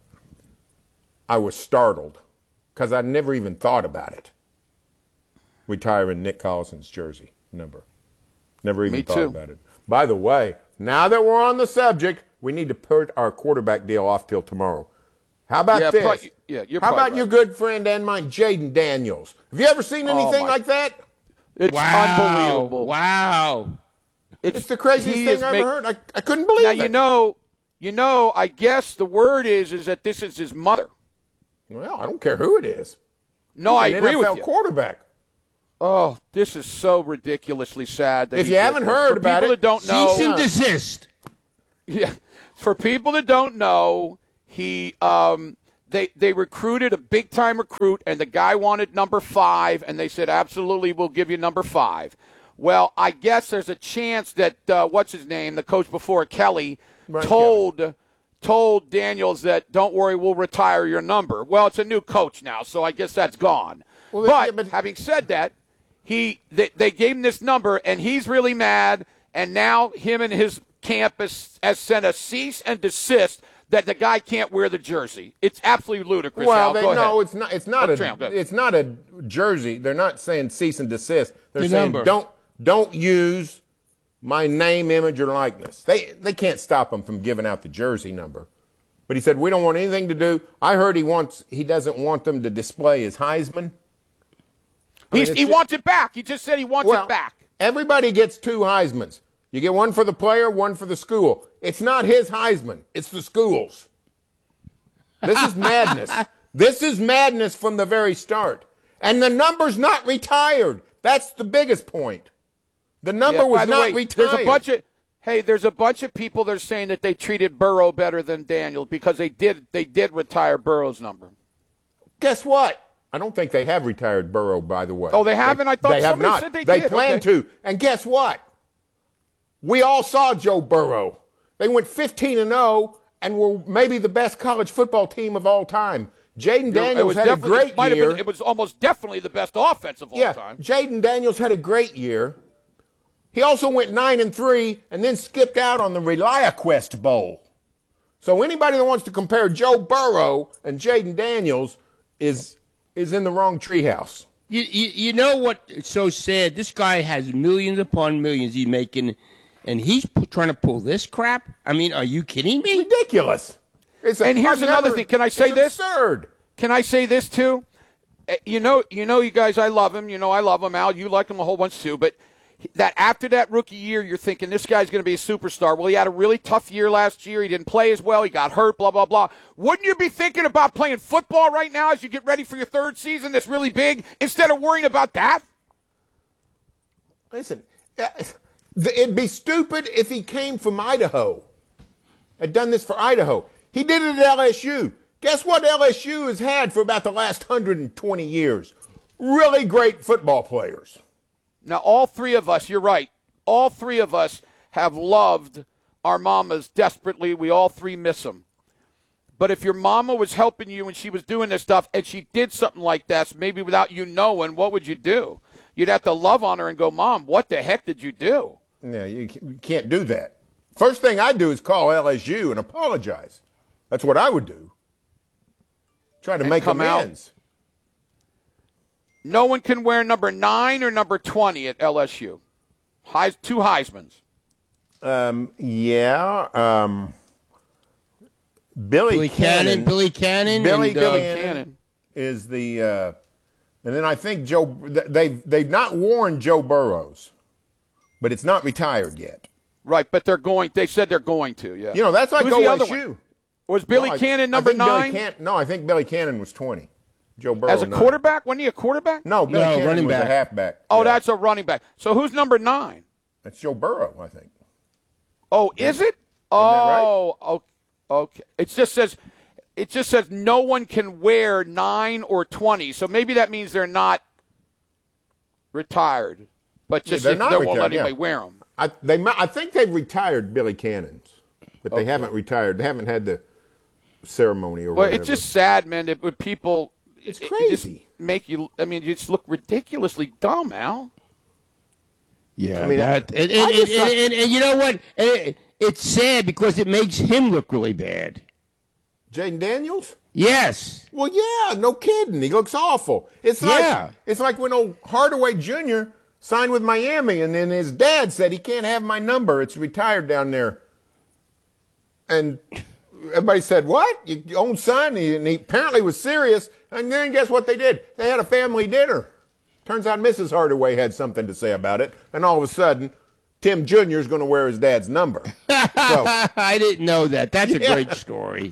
[SPEAKER 3] I was startled because I never even thought about it. Retiring Nick Collison's jersey number. Never even
[SPEAKER 2] Me
[SPEAKER 3] thought
[SPEAKER 2] too.
[SPEAKER 3] about it. By the way, now that we're on the subject, we need to put our quarterback deal off till tomorrow. How about
[SPEAKER 2] Yeah,
[SPEAKER 3] this?
[SPEAKER 2] pro- yeah, you're
[SPEAKER 3] How
[SPEAKER 2] probably
[SPEAKER 3] about your
[SPEAKER 2] right.
[SPEAKER 3] good friend and mine, Jaden Daniels? Have you ever seen anything
[SPEAKER 2] my-
[SPEAKER 3] like that?
[SPEAKER 2] It's
[SPEAKER 1] Wow.
[SPEAKER 2] unbelievable.
[SPEAKER 1] Wow.
[SPEAKER 3] It's the craziest
[SPEAKER 2] he
[SPEAKER 3] thing
[SPEAKER 2] is
[SPEAKER 3] I
[SPEAKER 2] make-
[SPEAKER 3] ever heard. I, I couldn't believe
[SPEAKER 2] Now
[SPEAKER 3] it.
[SPEAKER 2] you know, you know. I guess the word is is that this is his mother.
[SPEAKER 3] Well, I don't care who it is.
[SPEAKER 2] No, I
[SPEAKER 3] He's an
[SPEAKER 2] agree
[SPEAKER 3] N F L
[SPEAKER 2] with you.
[SPEAKER 3] quarterback.
[SPEAKER 2] Oh, this is so ridiculously sad. That
[SPEAKER 3] If
[SPEAKER 2] he
[SPEAKER 3] you
[SPEAKER 2] did
[SPEAKER 3] haven't
[SPEAKER 2] this.
[SPEAKER 3] heard
[SPEAKER 2] For
[SPEAKER 3] about
[SPEAKER 2] people
[SPEAKER 3] it,
[SPEAKER 2] that don't know,
[SPEAKER 1] cease and desist.
[SPEAKER 2] Yeah, for people that don't know, he um, they they recruited a big time recruit, and the guy wanted number five, and they said absolutely, we'll give you number five. Well, I guess there's a chance that uh, what's his name, the coach before Kelly,
[SPEAKER 3] Right,
[SPEAKER 2] told. Kelly. told Daniels that, don't worry, we'll retire your number. Well, it's a new coach now, so I guess that's gone.
[SPEAKER 3] Well,
[SPEAKER 2] but,
[SPEAKER 3] yeah, but
[SPEAKER 2] having said that, he they, they gave him this number, and he's really mad, and now him and his campus has sent a cease and desist that the guy can't wear the jersey. It's absolutely ludicrous.
[SPEAKER 3] Well,
[SPEAKER 2] Al.
[SPEAKER 3] they,
[SPEAKER 2] Go
[SPEAKER 3] no,
[SPEAKER 2] ahead.
[SPEAKER 3] it's not. It's not
[SPEAKER 2] Oh,
[SPEAKER 3] a.
[SPEAKER 2] Tram, go ahead.
[SPEAKER 3] It's not a jersey. They're not saying cease and desist. They're
[SPEAKER 1] The
[SPEAKER 3] saying
[SPEAKER 1] number.
[SPEAKER 3] don't don't use my name, image, or likeness. They they can't stop him from giving out the jersey number. But he said we don't want anything to do. I heard he wants. He doesn't want them to display his Heisman. I mean,
[SPEAKER 2] He's,
[SPEAKER 3] it's
[SPEAKER 2] he
[SPEAKER 3] just-
[SPEAKER 2] wants it back. He just said he wants
[SPEAKER 3] well,
[SPEAKER 2] it back.
[SPEAKER 3] Everybody gets two Heismans. You get one for the player, one for the school. It's not his Heisman. It's the school's. This is madness. This is madness from the very start. And the number's not retired. That's the biggest point. The number
[SPEAKER 2] Yeah, by
[SPEAKER 3] was
[SPEAKER 2] the
[SPEAKER 3] not
[SPEAKER 2] way,
[SPEAKER 3] retired.
[SPEAKER 2] There's a bunch of hey, there's a bunch of people that are saying that they treated Burrow better than Daniel because they did they did retire Burrow's number.
[SPEAKER 3] Guess what? I don't think they have retired Burrow, by the way.
[SPEAKER 2] Oh, they haven't? I thought
[SPEAKER 3] they have
[SPEAKER 2] somebody
[SPEAKER 3] not.
[SPEAKER 2] said they
[SPEAKER 3] They
[SPEAKER 2] did.
[SPEAKER 3] plan
[SPEAKER 2] Okay.
[SPEAKER 3] to. And guess what? We all saw Joe Burrow. They went fifteen and oh and were maybe the best college football team of all time. Jaden
[SPEAKER 2] It
[SPEAKER 3] Daniels
[SPEAKER 2] was
[SPEAKER 3] had a
[SPEAKER 2] definitely-
[SPEAKER 3] great
[SPEAKER 2] it might have
[SPEAKER 3] year.
[SPEAKER 2] been- it was almost definitely the best offense of all
[SPEAKER 3] yeah,
[SPEAKER 2] time.
[SPEAKER 3] Jaden Daniels had a great year. He also went nine and three and then skipped out on the ReliaQuest Bowl. So anybody that wants to compare Joe Burrow and Jaden Daniels is is in the wrong treehouse.
[SPEAKER 1] You, you you know what? It's so sad. This guy has millions upon millions he's making, and he's p- trying to pull this crap. I mean, are you kidding me?
[SPEAKER 3] Ridiculous. It's a,
[SPEAKER 2] And here's
[SPEAKER 3] I've
[SPEAKER 2] another
[SPEAKER 3] never-
[SPEAKER 2] thing. Can I say
[SPEAKER 3] it's
[SPEAKER 2] this?
[SPEAKER 3] Absurd.
[SPEAKER 2] Can I say this too? Eh, You know, you know, you guys, I love him. You know, I love him. Al, you like him a whole bunch too. But that after that rookie year, you're thinking this guy's going to be a superstar. Well, he had a really tough year last year. He didn't play as well. He got hurt. Blah blah blah. Wouldn't you be thinking about playing football right now as you get ready for your third season? That's really big instead of worrying about that.
[SPEAKER 3] Listen, uh, it'd be stupid if he came from Idaho. Had done this for Idaho. He did it at L S U. Guess what L S U has had for about the last one hundred twenty years? Really great football players.
[SPEAKER 2] Now, all three of us, you're right, all three of us have loved our mamas desperately. We all three miss them. But if your mama was helping you and she was doing this stuff and she did something like this, maybe without you knowing, what would you do? You'd have to love on her and go, Mom, what the heck did you do?
[SPEAKER 3] Yeah, you you can't do that. First thing I'd do is call L S U and apologize. That's what I would do. Try to
[SPEAKER 2] And
[SPEAKER 3] make
[SPEAKER 2] come out.
[SPEAKER 3] amends.
[SPEAKER 2] No one can wear number nine or number twenty at L S U. Heis, two Heismans.
[SPEAKER 3] Um, yeah. Um, Billy,
[SPEAKER 1] Billy Cannon, Billy Cannon,
[SPEAKER 3] Billy
[SPEAKER 1] and, uh,
[SPEAKER 3] Cannon,
[SPEAKER 2] Cannon.
[SPEAKER 3] is the, uh, and then I think Joe. They've they've not worn Joe Burrows, but it's not retired yet.
[SPEAKER 2] Right, but they're going. They said they're going to. Yeah.
[SPEAKER 3] You know that's like
[SPEAKER 2] Who's the other
[SPEAKER 3] O S U.
[SPEAKER 2] one? Was Billy
[SPEAKER 3] No, I-
[SPEAKER 2] Cannon
[SPEAKER 3] I
[SPEAKER 2] number
[SPEAKER 3] think Billy
[SPEAKER 2] nine
[SPEAKER 3] Can- no, I think Billy Cannon was twenty. Joe Burrow
[SPEAKER 2] as a
[SPEAKER 3] nine.
[SPEAKER 2] quarterback? Wasn't he a quarterback?
[SPEAKER 3] No, Billy
[SPEAKER 1] No,
[SPEAKER 3] Cannon
[SPEAKER 1] running
[SPEAKER 3] was
[SPEAKER 1] back.
[SPEAKER 3] a halfback.
[SPEAKER 2] Oh,
[SPEAKER 3] Yeah.
[SPEAKER 2] that's a running back. So who's number nine?
[SPEAKER 3] That's Joe Burrow, I think.
[SPEAKER 2] Oh, is it? Oh, okay. okay. It just says, it just says no one can wear nine or twenty. So maybe that means they're not retired, but just
[SPEAKER 3] they're
[SPEAKER 2] if
[SPEAKER 3] not
[SPEAKER 2] they won't let
[SPEAKER 3] retired, yeah.
[SPEAKER 2] anybody wear them.
[SPEAKER 3] I they mi- I think they've retired Billy Cannon's, but they
[SPEAKER 2] Okay.
[SPEAKER 3] haven't retired. They haven't had the ceremony or
[SPEAKER 2] Well,
[SPEAKER 3] whatever.
[SPEAKER 2] it's just sad, man. That when people,
[SPEAKER 3] It's
[SPEAKER 2] it- it just
[SPEAKER 3] crazy.
[SPEAKER 2] make you. I mean, you just look ridiculously dumb, Al.
[SPEAKER 1] Yeah,
[SPEAKER 3] I mean,
[SPEAKER 1] that, and,
[SPEAKER 3] I
[SPEAKER 1] and,
[SPEAKER 3] just
[SPEAKER 1] and,
[SPEAKER 3] thought-
[SPEAKER 1] and, and you know what? It, it's sad because it makes him look really bad.
[SPEAKER 3] Jaden Daniels.
[SPEAKER 1] Yes.
[SPEAKER 3] Well, yeah, no kidding. He looks awful. It's like
[SPEAKER 1] Yeah.
[SPEAKER 3] it's like when old Hardaway Junior signed with Miami, and then his dad said he can't have my number. It's retired down there. And everybody said, "What? Your own son?" He, and he apparently was serious. And then guess what they did? They had a family dinner. Turns out Missus Hardaway had something to say about it, and all of a sudden, Tim Junior is going to wear his dad's number. So,
[SPEAKER 1] I didn't know that. That's a
[SPEAKER 3] Yeah.
[SPEAKER 1] great story.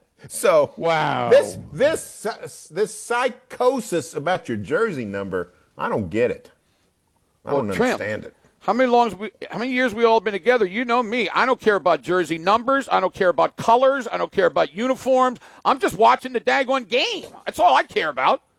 [SPEAKER 3] so
[SPEAKER 1] Wow.
[SPEAKER 3] This this this psychosis about your jersey number I don't get it. I
[SPEAKER 2] Well,
[SPEAKER 3] don't
[SPEAKER 2] Tramp,
[SPEAKER 3] understand it.
[SPEAKER 2] How many longs we, how many years we all been together? You know me. I don't care about jersey numbers. I don't care about colors. I don't care about uniforms. I'm just watching the daggone game. That's all I care about.